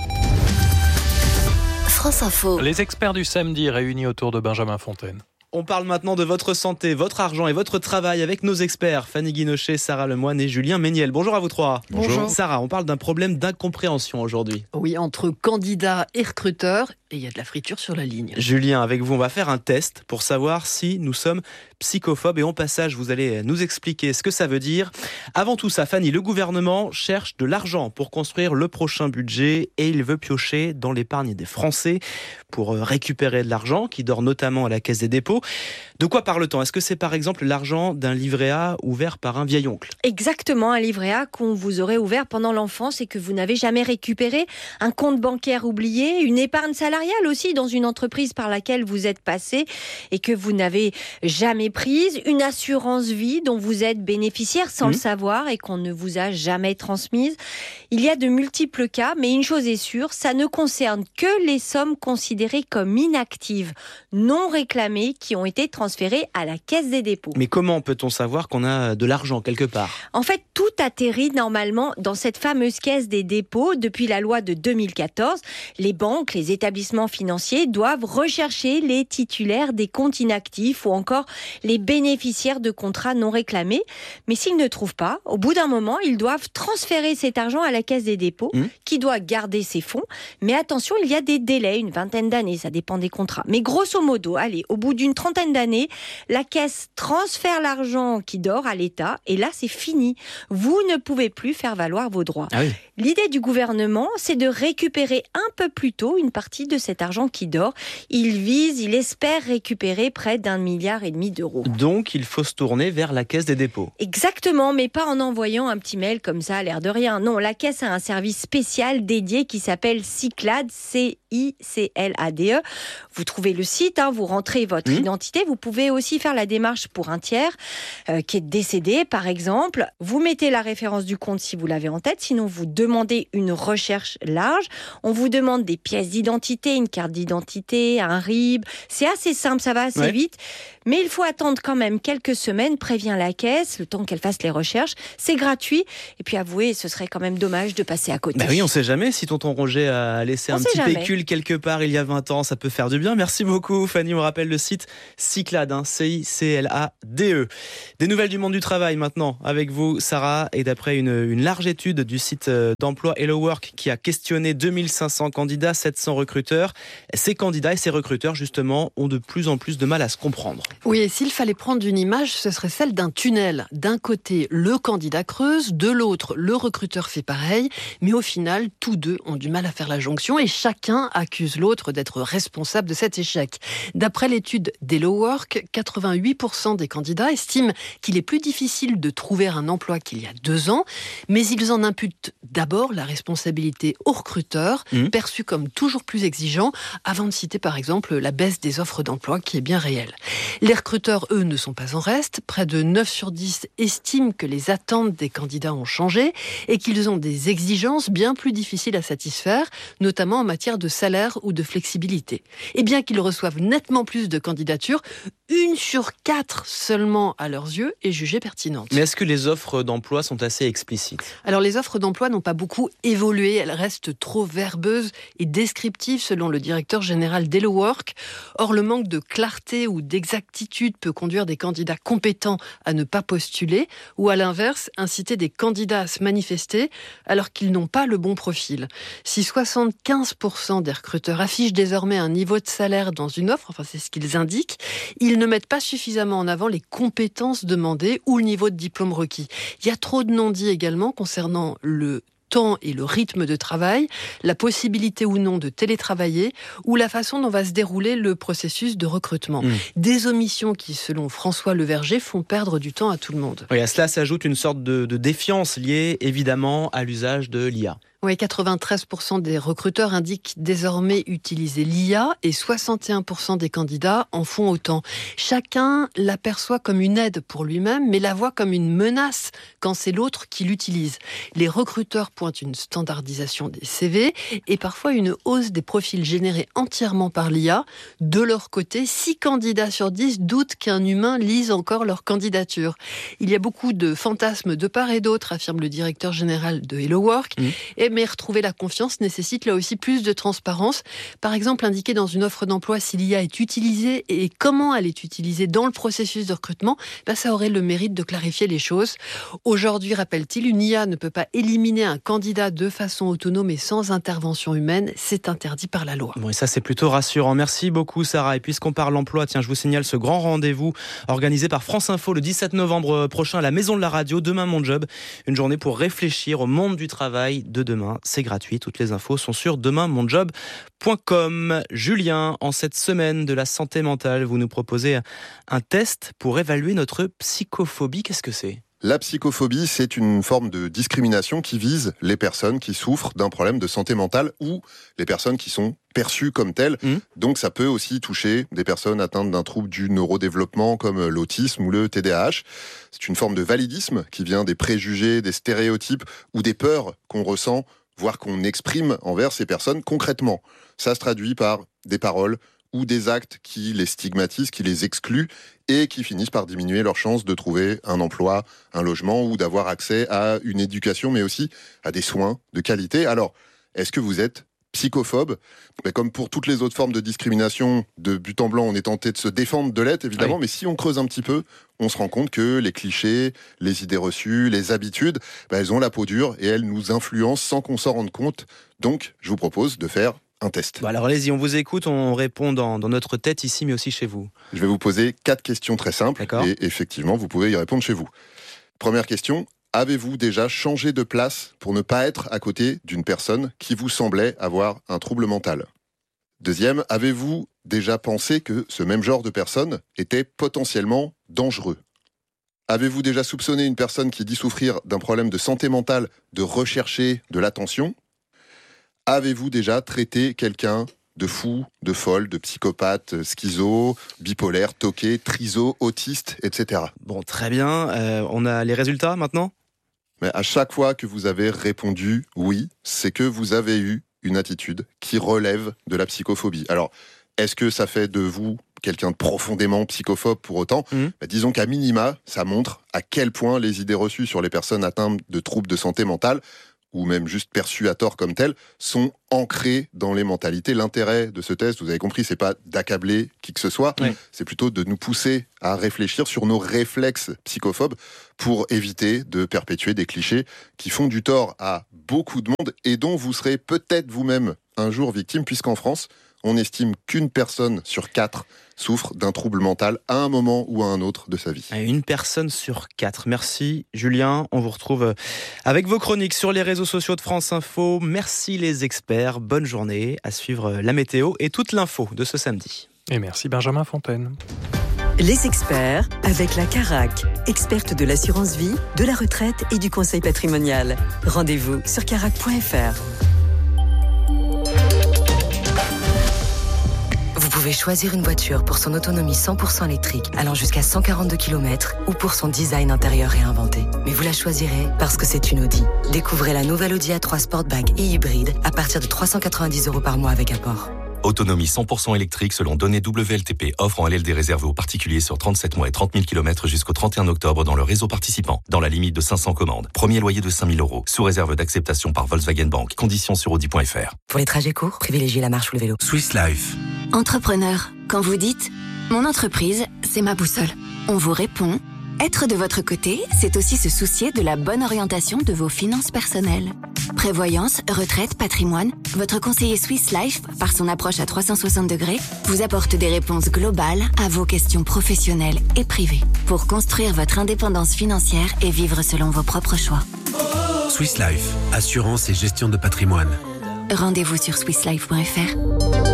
France Info. Les experts du samedi réunis autour de Benjamin Fontaine. On parle maintenant de votre santé, votre argent et votre travail avec nos experts Fanny Guinochet, Sarah Lemoine et Julien Méniel. Bonjour à vous trois. Bonjour. Sarah, on parle d'un problème d'incompréhension aujourd'hui. Oui, entre candidats et recruteurs, et il y a de la friture sur la ligne. Julien, avec vous, on va faire un test pour savoir si nous sommes psychophobes. Et en passage, vous allez nous expliquer ce que ça veut dire. Avant tout ça, Fanny, le gouvernement cherche de l'argent pour construire le prochain budget et il veut piocher dans l'épargne des Français pour récupérer de l'argent qui dort notamment à la Caisse des dépôts. De quoi parle-t-on ? Est-ce que c'est par exemple l'argent d'un livret A ouvert par un vieil oncle ? Exactement, un livret A qu'on vous aurait ouvert pendant l'enfance et que vous n'avez jamais récupéré, un compte bancaire oublié, une épargne salariale aussi dans une entreprise par laquelle vous êtes passé et que vous n'avez jamais prise, une assurance vie dont vous êtes bénéficiaire sans mmh. le savoir et qu'on ne vous a jamais transmise. Il y a de multiples cas, mais une chose est sûre, ça ne concerne que les sommes considérées comme inactives, non réclamées, qui ont été transmises transféré à la Caisse des dépôts. Mais comment peut-on savoir qu'on a de l'argent quelque part ? En fait, tout atterrit normalement dans cette fameuse Caisse des dépôts. Depuis la loi de deux mille quatorze, les banques, les établissements financiers doivent rechercher les titulaires des comptes inactifs ou encore les bénéficiaires de contrats non réclamés. Mais s'ils ne trouvent pas, au bout d'un moment, ils doivent transférer cet argent à la Caisse des dépôts, mmh. qui doit garder ses fonds. Mais attention, il y a des délais, une vingtaine d'années, ça dépend des contrats. Mais grosso modo, allez, au bout d'une trentaine d'années, la Caisse transfère l'argent qui dort à l'État et là, c'est fini. Vous ne pouvez plus faire valoir vos droits. Ah oui. L'idée du gouvernement, c'est de récupérer un peu plus tôt une partie de cet argent qui dort. Il vise, il espère récupérer près d'un milliard et demi d'euros. Donc, il faut se tourner vers la Caisse des dépôts. Exactement, mais pas en envoyant un petit mail comme ça, à l'air de rien. Non, la Caisse a un service spécial dédié qui s'appelle Cyclade, C I C L A D E. Vous trouvez le site, hein, vous rentrez votre mmh. identité. Vous pouvez aussi faire la démarche pour un tiers euh, qui est décédé, par exemple. Vous mettez la référence du compte si vous l'avez en tête, sinon vous demandez une recherche large. On vous demande des pièces d'identité, une carte d'identité, un R I B. C'est assez simple, ça va assez ouais. vite. Mais il faut attendre quand même quelques semaines, prévient la Caisse, le temps qu'elle fasse les recherches. C'est gratuit. Et puis avouez, ce serait quand même dommage de passer à côté. Bah oui, on sait jamais si tonton Roger a laissé on un petit jamais. pécule quelque part il y a vingt ans, ça peut faire du bien. Merci beaucoup Fanny, on rappelle le site Cyclade, hein, C I C L A D E. Des nouvelles du monde du travail maintenant avec vous Sarah, et d'après une, une large étude du site d'emploi Hello Work qui a questionné deux mille cinq cents candidats, sept cents recruteurs, ces candidats et ces recruteurs justement ont de plus en plus de mal à se comprendre. Oui, et s'il fallait prendre une image, ce serait celle d'un tunnel. D'un côté, le candidat creuse, de l'autre, le recruteur fait pareil, mais au final, tous deux ont du mal à faire la jonction et chacun accuse l'autre d'être responsable de cet échec. D'après l'étude d'Hello Work, quatre-vingt-huit pour cent des candidats estiment qu'il est plus difficile de trouver un emploi qu'il y a deux ans, mais ils en imputent d'abord la responsabilité au recruteur, mmh. perçu comme toujours plus exigeant, avant de citer par exemple la baisse des offres d'emploi qui est bien réelle. Les recruteurs, eux, ne sont pas en reste. Près de neuf sur dix estiment que les attentes des candidats ont changé et qu'ils ont des exigences bien plus difficiles à satisfaire, notamment en matière de salaire ou de flexibilité. Et bien qu'ils reçoivent nettement plus de candidatures, une sur quatre seulement, à leurs yeux, est jugée pertinente. Mais est-ce que les offres d'emploi sont assez explicites ? Alors, les offres d'emploi n'ont pas beaucoup évolué. Elles restent trop verbeuses et descriptives, selon le directeur général d'Hello Work. Or, le manque de clarté ou d'exactitude peut conduire des candidats compétents à ne pas postuler ou, à l'inverse, inciter des candidats à se manifester alors qu'ils n'ont pas le bon profil. Si soixante-quinze pour cent des recruteurs affichent désormais un niveau de salaire dans une offre, enfin c'est ce qu'ils indiquent, ils ne mettent pas suffisamment en avant les compétences demandées ou le niveau de diplôme requis. Il y a trop de non-dits également concernant le temps et le rythme de travail, la possibilité ou non de télétravailler ou la façon dont va se dérouler le processus de recrutement. Mmh. Des omissions qui, selon François Leverger, font perdre du temps à tout le monde. Oui, à cela s'ajoute une sorte de, de défiance liée évidemment à l'usage de l'I A. Oui, quatre-vingt-treize pour cent des recruteurs indiquent désormais utiliser l'I A et soixante et un pour cent des candidats en font autant. Chacun l'aperçoit comme une aide pour lui-même, mais la voit comme une menace quand c'est l'autre qui l'utilise. Les recruteurs pointent une standardisation des C V et parfois une hausse des profils générés entièrement par l'I A. De leur côté, six candidats sur dix doutent qu'un humain lise encore leur candidature. Il y a beaucoup de fantasmes de part et d'autre, affirme le directeur général de Hello Work. Mmh. Et mais retrouver la confiance nécessite là aussi plus de transparence. Par exemple, indiquer dans une offre d'emploi si l'I A est utilisée et comment elle est utilisée dans le processus de recrutement, ben ça aurait le mérite de clarifier les choses. Aujourd'hui, rappelle-t-il, une I A ne peut pas éliminer un candidat de façon autonome et sans intervention humaine. C'est interdit par la loi. Bon, et ça, c'est plutôt rassurant. Merci beaucoup, Sarah. Et puisqu'on parle emploi, tiens, je vous signale ce grand rendez-vous organisé par France Info le dix-sept novembre prochain à la Maison de la Radio. Demain, mon job. Une journée pour réfléchir au monde du travail de demain. C'est gratuit, toutes les infos sont sur demain mon job point com. Julien, en cette semaine de la santé mentale, vous nous proposez un test pour évaluer notre psychophobie. Qu'est-ce que c'est ? La psychophobie, c'est une forme de discrimination qui vise les personnes qui souffrent d'un problème de santé mentale ou les personnes qui sont perçues comme telles. Mmh. Donc ça peut aussi toucher des personnes atteintes d'un trouble du neurodéveloppement comme l'autisme ou le T D A H. C'est une forme de validisme qui vient des préjugés, des stéréotypes ou des peurs qu'on ressent, voire qu'on exprime envers ces personnes concrètement. Ça se traduit par des paroles ou des actes qui les stigmatisent, qui les excluent et qui finissent par diminuer leurs chances de trouver un emploi, un logement ou d'avoir accès à une éducation, mais aussi à des soins de qualité. Alors, est-ce que vous êtes psychophobe? Mais comme pour toutes les autres formes de discrimination, de but en blanc, on est tenté de se défendre de l'être, évidemment, oui. Mais si on creuse un petit peu, on se rend compte que les clichés, les idées reçues, les habitudes, bah, elles ont la peau dure et elles nous influencent sans qu'on s'en rende compte. Donc, je vous propose de faire un test. Bon alors allez-y, on vous écoute, on répond dans, dans notre tête ici, mais aussi chez vous. Je vais vous poser quatre questions très simples. D'accord. Et effectivement, vous pouvez y répondre chez vous. Première question. Avez-vous déjà changé de place pour ne pas être à côté d'une personne qui vous semblait avoir un trouble mental? Deuxième, avez-vous déjà pensé que ce même genre de personne était potentiellement dangereux? Avez-vous déjà soupçonné une personne qui dit souffrir d'un problème de santé mentale de rechercher de l'attention? Avez-vous déjà traité quelqu'un de fou, de folle, de psychopathe, schizo, bipolaire, toqué, triso, autiste, et cetera. Bon, très bien. Euh, on a les résultats maintenant ? Mais à chaque fois que vous avez répondu oui, c'est que vous avez eu une attitude qui relève de la psychophobie. Alors, est-ce que ça fait de vous quelqu'un de profondément psychophobe pour autant ? mmh. bah, Disons qu'à minima, ça montre à quel point les idées reçues sur les personnes atteintes de troubles de santé mentale, ou même juste perçues à tort comme telles, sont ancrées dans les mentalités. L'intérêt de ce test, vous avez compris, c'est pas d'accabler qui que ce soit, oui. c'est plutôt de nous pousser à réfléchir sur nos réflexes psychophobes pour éviter de perpétuer des clichés qui font du tort à beaucoup de monde et dont vous serez peut-être vous-même un jour victime, puisqu'en France, on estime qu'une personne sur quatre souffre d'un trouble mental à un moment ou à un autre de sa vie. Une personne sur quatre. Merci Julien. On vous retrouve avec vos chroniques sur les réseaux sociaux de France Info. Merci les experts. Bonne journée. À suivre la météo et toute l'info de ce samedi. Et merci Benjamin Fontaine. Les experts avec la Carac, experte de l'assurance vie, de la retraite et du conseil patrimonial. Rendez-vous sur carac point f r. Vous pouvez choisir une voiture pour son autonomie cent pour cent électrique allant jusqu'à cent quarante-deux kilomètres ou pour son design intérieur réinventé. Mais vous la choisirez parce que c'est une Audi. Découvrez la nouvelle Audi A trois Sportback et hybride à partir de trois cent quatre-vingt-dix euros par mois avec apport. Autonomie cent pour cent électrique selon données W L T P. Offre en L L D réservée aux particuliers sur trente-sept mois et trente mille kilomètres jusqu'au trente et un octobre dans le réseau participant. Dans la limite de cinq cents commandes. Premier loyer de cinq mille euros. Sous réserve d'acceptation par Volkswagen Bank. Conditions sur audi point f r. Pour les trajets courts, privilégiez la marche ou le vélo. Swiss Life. Entrepreneur, quand vous dites « Mon entreprise, c'est ma boussole », on vous répond « Être de votre côté, c'est aussi se soucier de la bonne orientation de vos finances personnelles. » Prévoyance, retraite, patrimoine, votre conseiller Swiss Life, par son approche à trois cent soixante degrés, vous apporte des réponses globales à vos questions professionnelles et privées pour construire votre indépendance financière et vivre selon vos propres choix. Swiss Life, assurance et gestion de patrimoine. Rendez-vous sur swiss life point f r.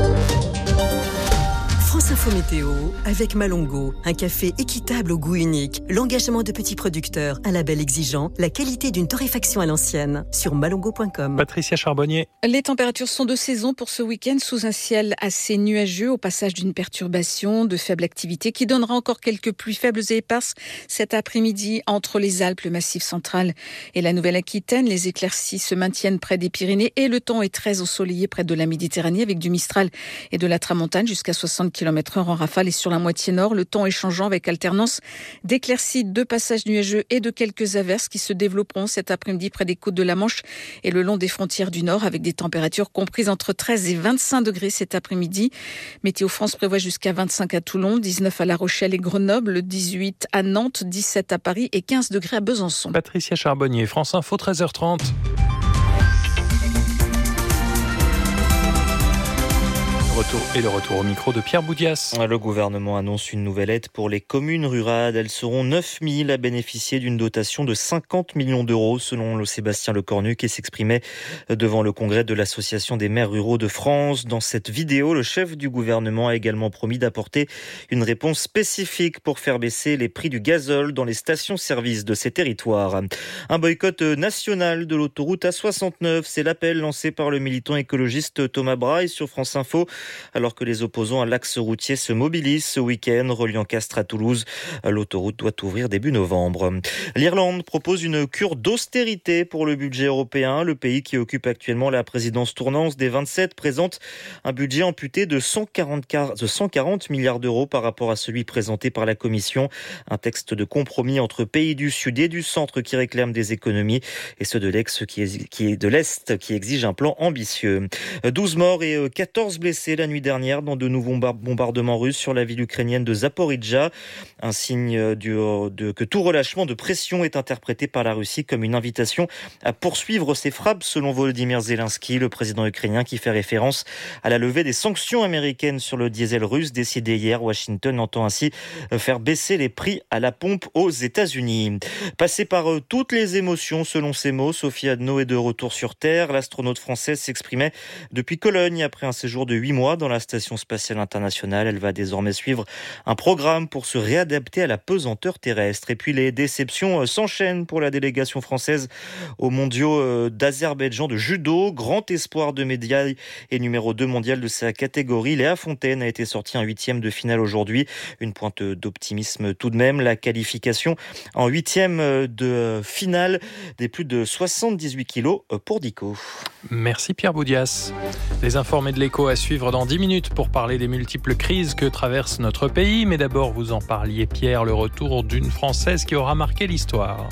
France Info Météo avec Malongo, un café équitable au goût unique, l'engagement de petits producteurs, un label exigeant, la qualité d'une torréfaction à l'ancienne, sur malongo point com. Patricia Charbonnier. Les températures sont de saison pour ce week-end sous un ciel assez nuageux au passage d'une perturbation de faible activité qui donnera encore quelques pluies faibles et éparses cet après-midi entre les Alpes, le Massif central et la Nouvelle-Aquitaine. Les éclaircies se maintiennent près des Pyrénées et le temps est très ensoleillé près de la Méditerranée avec du Mistral et de la Tramontane jusqu'à soixante kilomètres heure en rafale et sur la moitié nord. Le temps est changeant avec alternance d'éclaircies, de passages nuageux et de quelques averses qui se développeront cet après-midi près des côtes de la Manche et le long des frontières du nord avec des températures comprises entre treize et vingt-cinq degrés cet après-midi. Météo France prévoit jusqu'à vingt-cinq à Toulon, dix-neuf à La Rochelle et Grenoble, dix-huit à Nantes, dix-sept à Paris et quinze degrés à Besançon. Patricia Charbonnier, France Info, treize heures trente. Retour et le retour au micro de Pierre Boudias. Le gouvernement annonce une nouvelle aide pour les communes rurales. Elles seront neuf mille à bénéficier d'une dotation de cinquante millions d'euros, selon le Sébastien Lecornu, qui s'exprimait devant le congrès de l'Association des maires ruraux de France. Dans cette vidéo, le chef du gouvernement a également promis d'apporter une réponse spécifique pour faire baisser les prix du gazole dans les stations-service de ces territoires. Un boycott national de l'autoroute A soixante-neuf, c'est l'appel lancé par le militant écologiste Thomas Braille sur France Info. alors que les opposants à l'axe routier se mobilisent ce week-end, reliant Castres à Toulouse. L'autoroute doit ouvrir début novembre. L'Irlande propose une cure d'austérité pour le budget européen. Le pays qui occupe actuellement la présidence tournante des vingt-sept présente un budget amputé de cent quarante milliards d'euros par rapport à celui présenté par la Commission. Un texte de compromis entre pays du Sud et du Centre qui réclament des économies et ceux de l'ex qui est, qui est de l'Est qui exigent un plan ambitieux. douze morts et quatorze blessés la nuit dernière dans de nouveaux bombardements russes sur la ville ukrainienne de Zaporijjia. Un signe du, de, que tout relâchement de pression est interprété par la Russie comme une invitation à poursuivre ses frappes, selon Volodymyr Zelensky, le président ukrainien, qui fait référence à la levée des sanctions américaines sur le diesel russe décidée hier. Washington entend ainsi faire baisser les prix à la pompe aux États-Unis. Passée par toutes les émotions, selon ses mots, Sophie Adno est de retour sur Terre. L'astronaute française s'exprimait depuis Cologne après un séjour de huit mois dans la Station spatiale internationale. Elle va désormais suivre un programme pour se réadapter à la pesanteur terrestre. Et puis les déceptions s'enchaînent pour la délégation française aux mondiaux d'Azerbaïdjan de judo. Grand espoir de médaille et numéro deux mondial de sa catégorie, Léa Fontaine a été sortie en huitième de finale aujourd'hui. Une pointe d'optimisme tout de même. La qualification en huitième de finale des plus de soixante-dix-huit kilos pour Dico. Merci Pierre Boudias. Les informés de l'Écho à suivre dans dix minutes pour parler des multiples crises que traverse notre pays. Mais d'abord, vous en parliez Pierre, le retour d'une Française qui aura marqué l'histoire.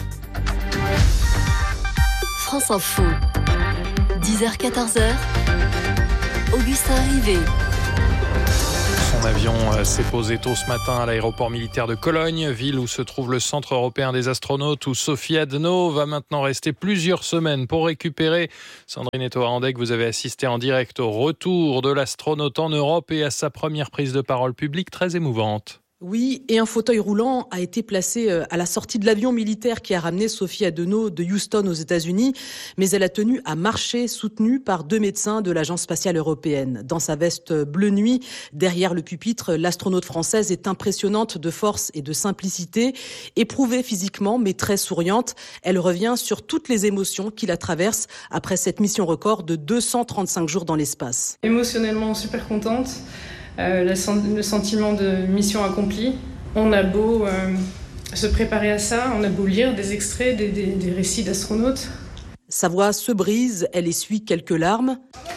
France Info, dix heures quatorze heures, Augustin Rivet. Son avion s'est posé tôt ce matin à l'aéroport militaire de Cologne, ville où se trouve le Centre européen des astronautes, où Sophie Adno va maintenant rester plusieurs semaines pour récupérer. Sandrine Ettoa-Andec, vous avez assisté en direct au retour de l'astronaute en Europe et à sa première prise de parole publique très émouvante. Oui, et un fauteuil roulant a été placé à la sortie de l'avion militaire qui a ramené Sophie Adno de Houston aux États-Unis, mais elle a tenu à marcher, soutenue par deux médecins de l'Agence spatiale européenne. Dans sa veste bleu nuit, derrière le pupitre, l'astronaute française est impressionnante de force et de simplicité, éprouvée physiquement mais très souriante. Elle revient sur toutes les émotions qui la traversent après cette mission record de deux cent trente-cinq jours dans l'espace. Émotionnellement super contente. Euh, le sentiment de mission accomplie. On a beau euh, se préparer à ça, on a beau lire des extraits, des, des, des récits d'astronautes. Sa voix se brise, elle essuie quelques larmes.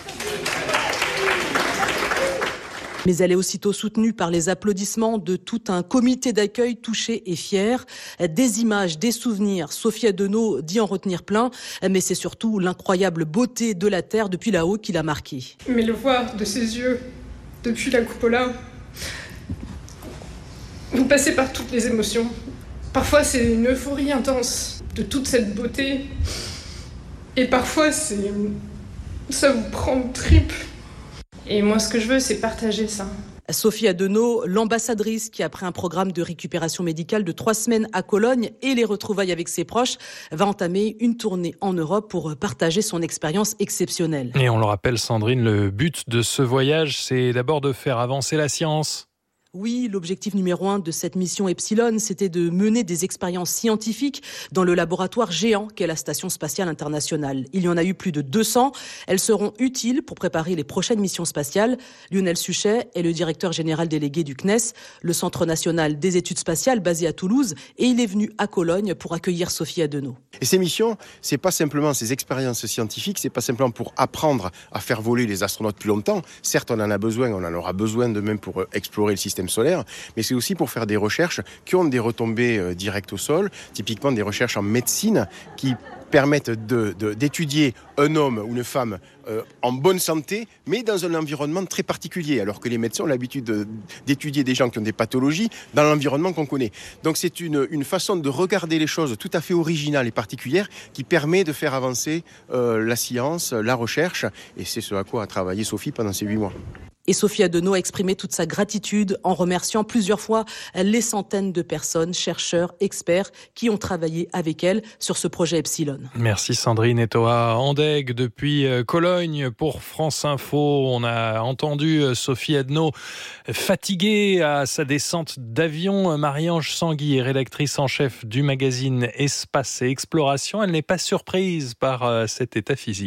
Mais elle est aussitôt soutenue par les applaudissements de tout un comité d'accueil touché et fier. Des images, des souvenirs. Sophie Adno dit en retenir plein, mais c'est surtout l'incroyable beauté de la Terre depuis là-haut qui l'a marquée. Mais le voir de ses yeux, depuis la cupola, vous passez par toutes les émotions. Parfois, c'est une euphorie intense de toute cette beauté. Et parfois, c'est... ça vous prend de tripes. Et moi, ce que je veux, c'est partager ça. Sophie Adno, l'ambassadrice qui, après un programme de récupération médicale de trois semaines à Cologne et les retrouvailles avec ses proches, va entamer une tournée en Europe pour partager son expérience exceptionnelle. Et on le rappelle, Sandrine, le but de ce voyage, c'est d'abord de faire avancer la science. Oui, l'objectif numéro un de cette mission Epsilon, c'était de mener des expériences scientifiques dans le laboratoire géant qu'est la Station spatiale internationale. Il y en a eu plus de deux cents. Elles seront utiles pour préparer les prochaines missions spatiales. Lionel Suchet est le directeur général délégué du C N E S, le Centre national des études spatiales basé à Toulouse, et il est venu à Cologne pour accueillir Sophie Adno. Et ces missions, c'est pas simplement ces expériences scientifiques, c'est pas simplement pour apprendre à faire voler les astronautes plus longtemps. Certes, on en a besoin, on en aura besoin de même pour explorer le système solaire, mais c'est aussi pour faire des recherches qui ont des retombées euh, directes au sol, typiquement des recherches en médecine qui permettent de, de, d'étudier un homme ou une femme euh, en bonne santé, mais dans un environnement très particulier, alors que les médecins ont l'habitude de, d'étudier des gens qui ont des pathologies dans l'environnement qu'on connaît. Donc c'est une, une façon de regarder les choses tout à fait originale et particulière qui permet de faire avancer euh, la science, la recherche, et c'est ce à quoi a travaillé Sophie pendant ces huit mois. Et Sophie Adno a exprimé toute sa gratitude en remerciant plusieurs fois les centaines de personnes, chercheurs, experts qui ont travaillé avec elle sur ce projet Epsilon. Merci Sandrine Ettoa-Andec depuis Cologne pour France Info. On a entendu Sophie Adno fatiguée à sa descente d'avion. Marie-Ange Sanguy est rédactrice en chef du magazine Espace et Exploration. Elle n'est pas surprise par cet état physique.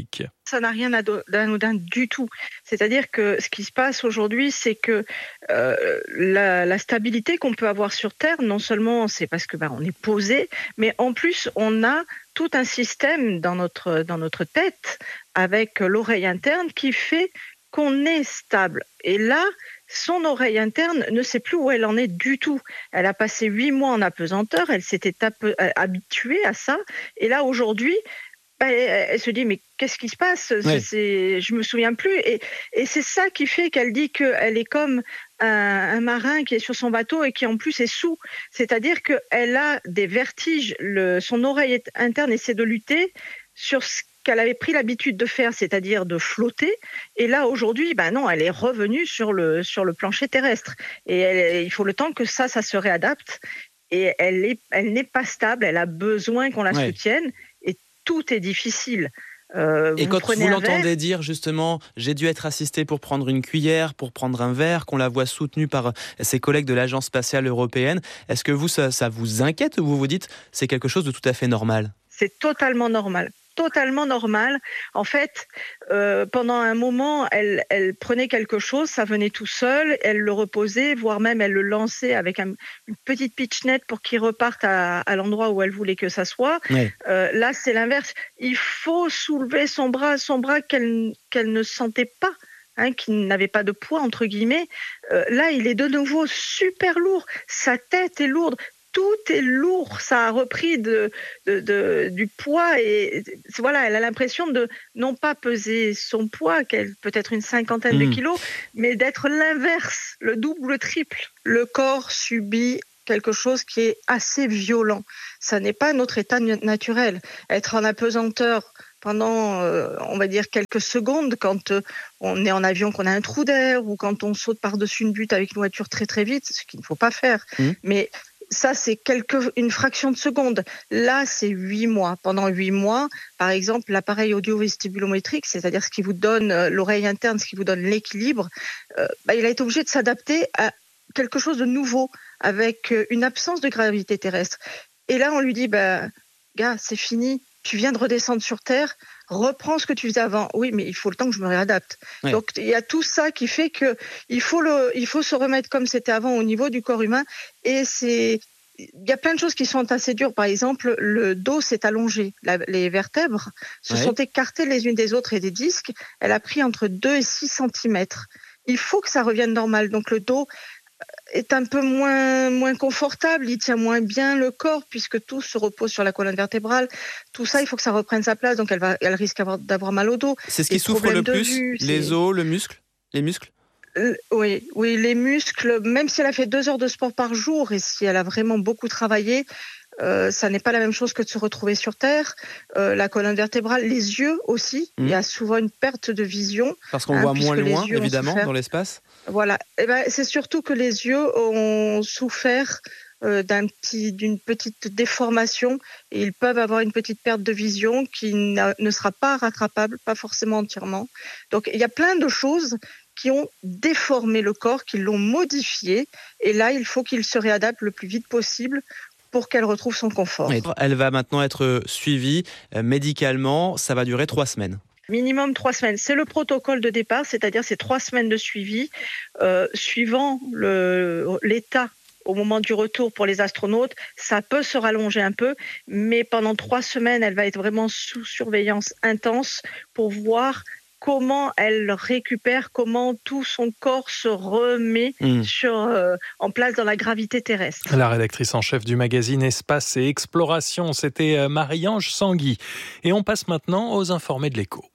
Ça n'a rien d'anodin du tout. C'est-à-dire que ce qui se passe aujourd'hui, c'est que euh, la, la stabilité qu'on peut avoir sur Terre, non seulement c'est parce que ben, on est posé, mais en plus on a tout un système dans notre, dans notre tête avec l'oreille interne qui fait qu'on est stable. Et là, son oreille interne ne sait plus où elle en est du tout. Elle a passé huit mois en apesanteur, elle s'était habituée à ça, et là aujourd'hui, ben, elle se dit mais qu'est-ce qui se passe ? Ouais. c'est, Je me souviens plus. Et, et c'est ça qui fait qu'elle dit qu'elle est comme un, un marin qui est sur son bateau et qui en plus est sous. C'est-à-dire qu'elle a des vertiges. Le, son oreille interne essaie de lutter sur ce qu'elle avait pris l'habitude de faire, c'est-à-dire de flotter. Et là, aujourd'hui, ben non, elle est revenue sur le, sur le plancher terrestre. Et elle, il faut le temps que ça, ça se réadapte. Et elle, est, elle n'est pas stable, elle a besoin qu'on la ouais. soutienne. Et tout est difficile. Euh, et vous quand vous l'entendez dire justement, j'ai dû être assisté pour prendre une cuillère, pour prendre un verre, qu'on la voit soutenue par ses collègues de l'Agence spatiale européenne, est-ce que vous, ça, ça vous inquiète ou vous vous dites c'est quelque chose de tout à fait normal ? C'est totalement normal. Totalement normal. En fait, euh, pendant un moment, elle, elle prenait quelque chose, ça venait tout seul, elle le reposait, voire même elle le lançait avec un, une petite pitchnette pour qu'il reparte à, à l'endroit où elle voulait que ça soit. Oui. Euh, là, c'est l'inverse. Il faut soulever son bras, son bras qu'elle, qu'elle ne sentait pas. Hein, qui n'avait pas de poids, entre guillemets. Euh, là, il est de nouveau super lourd. Sa tête est lourde. Tout est lourd, ça a repris de, de, de, du poids et voilà, elle a l'impression de non pas peser son poids, qu'elle peut-être une cinquantaine mmh. de kilos, mais d'être l'inverse, le double, le triple. Le corps subit quelque chose qui est assez violent. Ça n'est pas notre état naturel. Être en apesanteur pendant, euh, on va dire, quelques secondes, quand euh, on est en avion, qu'on a un trou d'air, ou quand on saute par-dessus une butte avec une voiture très très vite, ce qu'il ne faut pas faire. Mmh. Mais ça, c'est quelque, une fraction de seconde. Là, c'est huit mois. Pendant huit mois, par exemple, l'appareil audio-vestibulométrique, c'est-à-dire ce qui vous donne euh, l'oreille interne, ce qui vous donne l'équilibre, euh, bah, il a été obligé de s'adapter à quelque chose de nouveau, avec euh, une absence de gravité terrestre. Et là, on lui dit, bah, gars, c'est fini, tu viens de redescendre sur Terre, reprends ce que tu faisais avant. Oui, mais il faut le temps que je me réadapte. Ouais. Donc, il y a tout ça qui fait que il faut le, il faut se remettre comme c'était avant au niveau du corps humain. Et c'est, il y a plein de choses qui sont assez dures. Par exemple, le dos s'est allongé. La, les vertèbres se ouais. sont écartées les unes des autres et des disques. Elle a pris entre deux et six centimètres. Il faut que ça revienne normal. Donc, le dos est un peu moins, moins confortable, il tient moins bien le corps puisque tout se repose sur la colonne vertébrale. Tout ça, il faut que ça reprenne sa place, donc elle, va, elle risque d'avoir, d'avoir mal au dos. C'est ce qui souffre le plus, vue, les os, le muscle, les muscles euh, oui, oui, les muscles, même si elle a fait deux heures de sport par jour et si elle a vraiment beaucoup travaillé, Euh, ça n'est pas la même chose que de se retrouver sur Terre. Euh, la colonne vertébrale, les yeux aussi. Mmh. Il y a souvent une perte de vision. Parce qu'on hein, voit moins loin, évidemment, dans l'espace. Voilà. Et ben, c'est surtout que les yeux ont souffert euh, d'un petit, d'une petite déformation et ils peuvent avoir une petite perte de vision qui ne sera pas rattrapable, pas forcément entièrement. Donc, il y a plein de choses qui ont déformé le corps, qui l'ont modifié. Et là, il faut qu'il se réadapte le plus vite possible pour qu'elle retrouve son confort. Elle va maintenant être suivie médicalement. Ça va durer trois semaines. Minimum trois semaines. C'est le protocole de départ, c'est-à-dire c'est trois semaines de suivi. Euh, suivant le, l'état au moment du retour pour les astronautes, ça peut se rallonger un peu, mais pendant trois semaines, elle va être vraiment sous surveillance intense pour voir comment elle récupère, comment tout son corps se remet mmh. sur, euh, en place dans la gravité terrestre. La rédactrice en chef du magazine Espace et Exploration, c'était Marie-Ange Sanguy. Et on passe maintenant aux informés de l'Écho.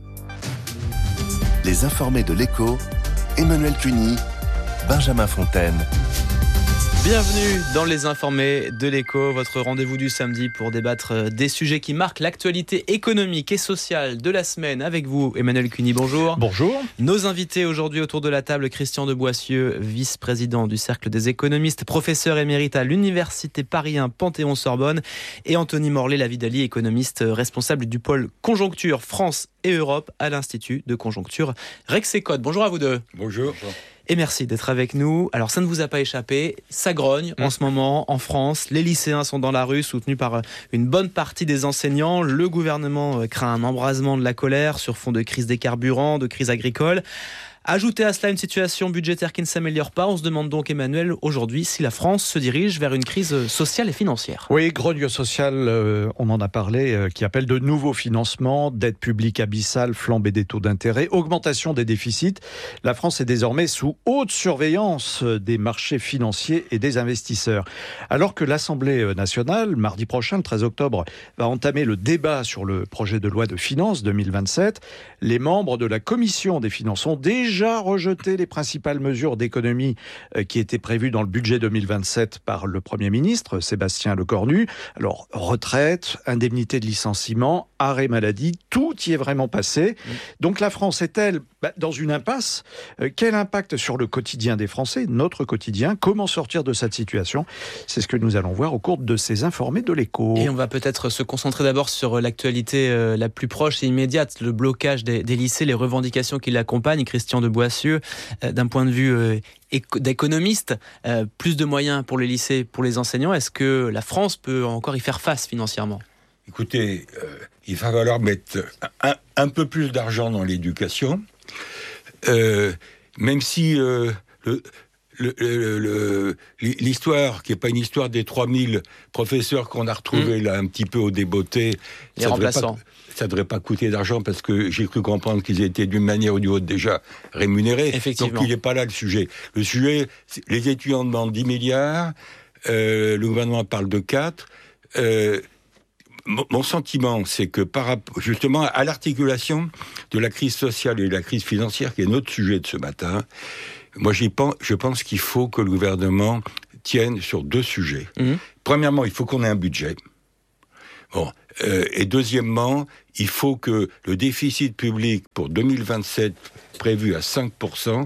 Les informés de l'Écho, Emmanuel Cuny, Benjamin Fontaine. Bienvenue dans les informés de l'Écho, votre rendez-vous du samedi pour débattre des sujets qui marquent l'actualité économique et sociale de la semaine. Avec vous, Emmanuel Cuny, bonjour. Bonjour. Nos invités aujourd'hui autour de la table, Christian de Boissieu, vice-président du Cercle des économistes, professeur émérite à l'Université Paris un Panthéon-Sorbonne, et Anthony Morlet-Lavidali, économiste responsable du pôle Conjoncture France et Europe à l'Institut de Conjoncture Rexecode. Bonjour à vous deux. Bonjour. Et merci d'être avec nous. Alors ça ne vous a pas échappé, ça grogne mmh. en ce moment en France. Les lycéens sont dans la rue, soutenus par une bonne partie des enseignants. Le gouvernement craint un embrasement de la colère sur fond de crise des carburants, de crise agricole. Ajoutez à cela une situation budgétaire qui ne s'améliore pas. On se demande donc, Emmanuel, aujourd'hui, si la France se dirige vers une crise sociale et financière. Oui, grogne sociale, euh, on en a parlé, euh, qui appelle de nouveaux financements, dette publique abyssale, flambée des taux d'intérêt, augmentation des déficits. La France est désormais sous haute surveillance des marchés financiers et des investisseurs. Alors que l'Assemblée nationale, mardi prochain, le treize octobre, va entamer le débat sur le projet de loi de finances deux mille vingt-sept, les membres de la Commission des finances ont déjà déjà rejeté les principales mesures d'économie qui étaient prévues dans le budget deux mille vingt-sept par le Premier ministre, Sébastien Lecornu. Alors, retraite, indemnité de licenciement, arrêt maladie, tout y est vraiment passé. Mmh. Donc la France est-elle bah, dans une impasse ? euh, Quel impact sur le quotidien des Français, notre quotidien ? Comment sortir de cette situation ? C'est ce que nous allons voir au cours de ces informés de l'Écho. Et on va peut-être se concentrer d'abord sur l'actualité euh, la plus proche et immédiate, le blocage des, des lycées, les revendications qui l'accompagnent. Christian de Boissieu, euh, d'un point de vue euh, éco- d'économiste, euh, plus de moyens pour les lycées, pour les enseignants. Est-ce que la France peut encore y faire face financièrement ? Écoutez, euh, il va falloir mettre un, un peu plus d'argent dans l'éducation, euh, même si euh, le, le, le, le, l'histoire, qui n'est pas une histoire des trois mille professeurs qu'on a retrouvés mmh. là un petit peu au débeauté, les remplaçants. Ça ne devrait pas coûter d'argent parce que j'ai cru comprendre qu'ils étaient d'une manière ou d'une autre déjà rémunérés. Effectivement. Donc il n'est pas là le sujet. Le sujet, les étudiants demandent dix milliards, euh, le gouvernement parle de quatre. Euh, mon, mon sentiment, c'est que par rapport justement à l'articulation de la crise sociale et de la crise financière, qui est notre sujet de ce matin, moi j'y pense, je pense qu'il faut que le gouvernement tienne sur deux sujets. Mmh. Premièrement, il faut qu'on ait un budget. Bon, euh, et deuxièmement, il faut que le déficit public pour deux mille vingt-sept, prévu à cinq pour cent,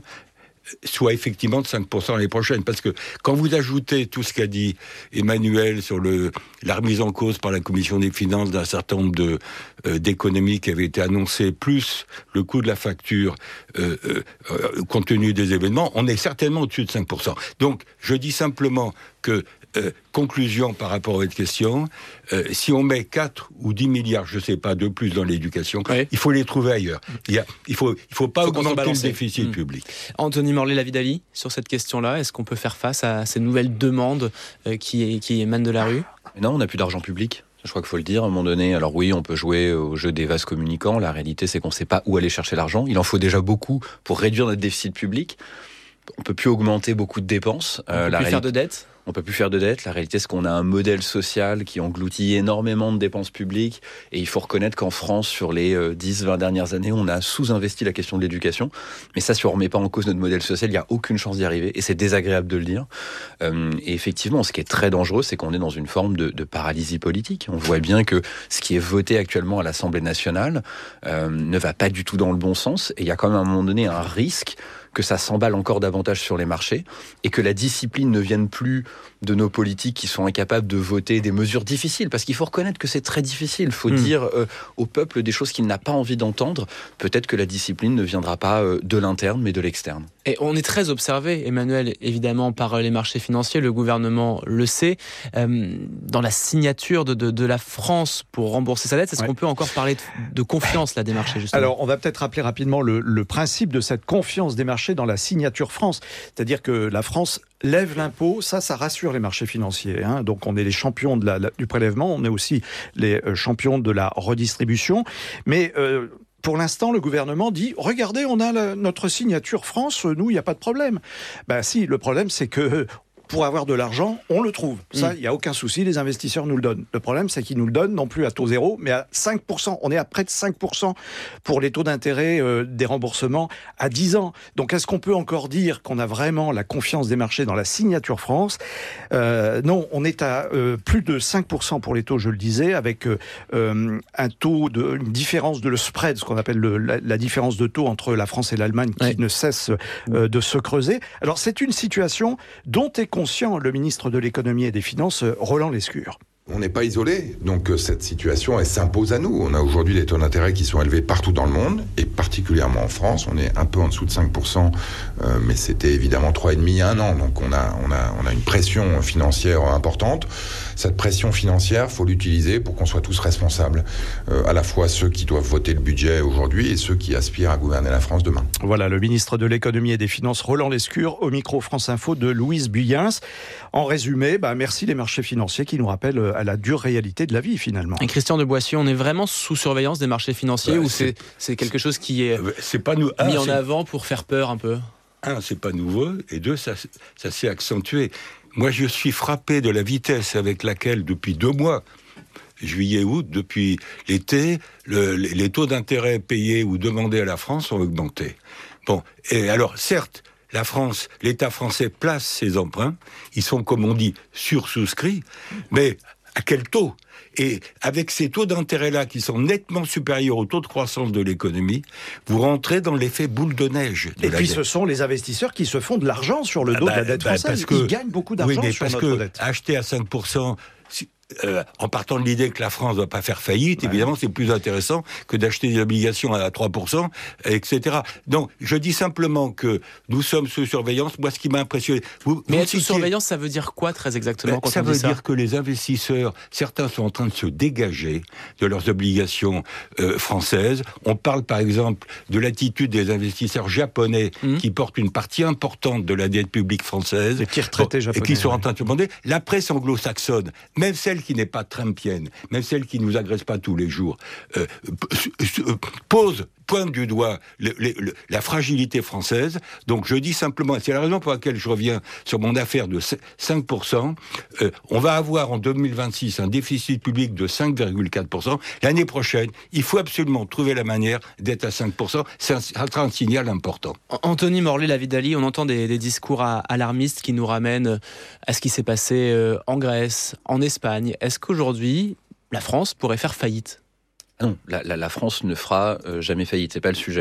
soit effectivement de cinq pour cent l'année prochaine. Parce que quand vous ajoutez tout ce qu'a dit Emmanuel sur le, la remise en cause par la Commission des finances d'un certain nombre de, euh, d'économies qui avaient été annoncées, plus le coût de la facture, euh, euh, compte tenu des événements, on est certainement au-dessus de cinq pour cent. Donc, je dis simplement que Euh, conclusion par rapport à votre question, euh, si on met quatre ou dix milliards, je ne sais pas, de plus dans l'éducation, oui. il faut les trouver ailleurs. Il ne faut, il faut pas faut augmenter le déficit mmh. public. Anthony Morlet-Lavidali, sur cette question-là, est-ce qu'on peut faire face à ces nouvelles demandes euh, qui, qui émanent de la rue ? Non, on n'a plus d'argent public. Je crois qu'il faut le dire à un moment donné. Alors oui, on peut jouer au jeu des vases communicants. La réalité, c'est qu'on ne sait pas où aller chercher l'argent. Il en faut déjà beaucoup pour réduire notre déficit public. On ne peut plus augmenter beaucoup de dépenses. On ne euh, peut plus réalité... faire de dette. On ne peut plus faire de dette. La réalité, c'est qu'on a un modèle social qui engloutit énormément de dépenses publiques. Et il faut reconnaître qu'en France, sur les dix vingt dernières années, on a sous-investi la question de l'éducation. Mais ça, si on ne remet pas en cause notre modèle social, il n'y a aucune chance d'y arriver. Et c'est désagréable de le dire. Euh, et effectivement, ce qui est très dangereux, c'est qu'on est dans une forme de, de paralysie politique. On voit bien que ce qui est voté actuellement à l'Assemblée nationale euh, ne va pas du tout dans le bon sens. Et il y a quand même à un moment donné un risque que ça s'emballe encore davantage sur les marchés et que la discipline ne vienne plus de nos politiques qui sont incapables de voter des mesures difficiles. Parce qu'il faut reconnaître que c'est très difficile. Il faut mmh. dire euh, au peuple des choses qu'il n'a pas envie d'entendre. Peut-être que la discipline ne viendra pas euh, de l'interne, mais de l'externe. Et on est très observé, Emmanuel, évidemment, par les marchés financiers. Le gouvernement le sait. Euh, dans la signature de, de, de la France pour rembourser sa dette, est-ce ouais. qu'on peut encore parler de, de confiance là, des marchés, justement ? Alors, on va peut-être rappeler rapidement le, le principe de cette confiance des marchés dans la signature France. C'est-à-dire que la France lève l'impôt, ça, ça rassure les marchés financiers. Hein. Donc, on est les champions de la, la, du prélèvement, on est aussi les euh, champions de la redistribution. Mais euh, pour l'instant, le gouvernement dit « Regardez, on a la, notre signature France, nous, il n'y a pas de problème. » Ben si, le problème, c'est que pour avoir de l'argent, on le trouve. Ça, il mmh. n'y a aucun souci, les investisseurs nous le donnent. Le problème, c'est qu'ils nous le donnent non plus à taux zéro, mais à cinq pour cent. On est à près de cinq pour cent pour les taux d'intérêt euh, des remboursements à dix ans. Donc, est-ce qu'on peut encore dire qu'on a vraiment la confiance des marchés dans la signature France ? euh, Non, on est à euh, plus de cinq pour cent pour les taux, je le disais, avec euh, un taux, de, une différence de le spread, ce qu'on appelle le, la, la différence de taux entre la France et l'Allemagne qui ouais. ne cesse euh, de se creuser. Alors, c'est une situation dont est conscient le ministre de l'économie et des finances, Roland Lescure. On n'est pas isolé, donc cette situation, elle s'impose à nous. On a aujourd'hui des taux d'intérêt qui sont élevés partout dans le monde, et particulièrement en France. On est un peu en dessous de cinq pour cent, euh, mais c'était évidemment trois virgule cinq il y a un an. Donc on a, on a, on a une pression financière importante. Cette pression financière, il faut l'utiliser pour qu'on soit tous responsables, euh, à la fois ceux qui doivent voter le budget aujourd'hui et ceux qui aspirent à gouverner la France demain. Voilà, le ministre de l'économie et des finances, Roland Lescure, au micro France Info de Louise Buyens. En résumé, bah, merci les marchés financiers qui nous rappellent à la dure réalité de la vie finalement. Et Christian de Boissieu, on est vraiment sous surveillance des marchés financiers, bah, ou c'est, c'est quelque chose qui est c'est pas nous, mis un, en avant pour faire peur un peu? Un, c'est pas nouveau, et deux, ça, ça s'est accentué. Moi, je suis frappé de la vitesse avec laquelle, depuis deux mois, juillet, août, depuis l'été, le, les taux d'intérêt payés ou demandés à la France ont augmenté. Bon, et alors, certes, la France, l'État français place ses emprunts, ils sont, comme on dit, sursouscrits, mais à quel taux ? Et avec ces taux d'intérêt-là qui sont nettement supérieurs au taux de croissance de l'économie, vous rentrez dans l'effet boule de neige. De et la puis dette. Ce sont les investisseurs qui se font de l'argent sur le dos bah, de la dette bah, française. Que, Ils gagnent beaucoup d'argent oui, mais sur parce notre que dette. Acheter à cinq pour cent... Euh, en partant de l'idée que la France ne va pas faire faillite, ouais. Évidemment, c'est plus intéressant que d'acheter des obligations à trois pour cent, et cetera. Donc, je dis simplement que nous sommes sous surveillance. Moi, ce qui m'a impressionné... Vous, Mais vous être sous citiez... surveillance, ça veut dire quoi très exactement, ben, quand ça on veut dit ça? dire que les investisseurs, certains sont en train de se dégager de leurs obligations euh, françaises. On parle, par exemple, de l'attitude des investisseurs japonais mmh. qui portent une partie importante de la dette publique française. Les petits retraités japonais. Et qui sont ouais. en train de se demander. La presse anglo-saxonne, même celle qui n'est pas trumpienne, même celle qui ne nous agresse pas tous les jours, euh, pose, pointe du doigt le, le, le, la fragilité française. Donc je dis simplement, c'est la raison pour laquelle je reviens sur mon affaire de cinq pour cent, euh, on va avoir en deux mille vingt-six un déficit public de cinq virgule quatre pour cent. L'année prochaine, il faut absolument trouver la manière d'être à cinq pour cent. C'est un, ça sera un signal important. Anthony Morlet-Lavidali, on entend des, des discours à, alarmistes qui nous ramènent à ce qui s'est passé euh, en Grèce, en Espagne. Est-ce qu'aujourd'hui, la France pourrait faire faillite? Non, la, la, la France ne fera euh, jamais faillite, c'est pas le sujet.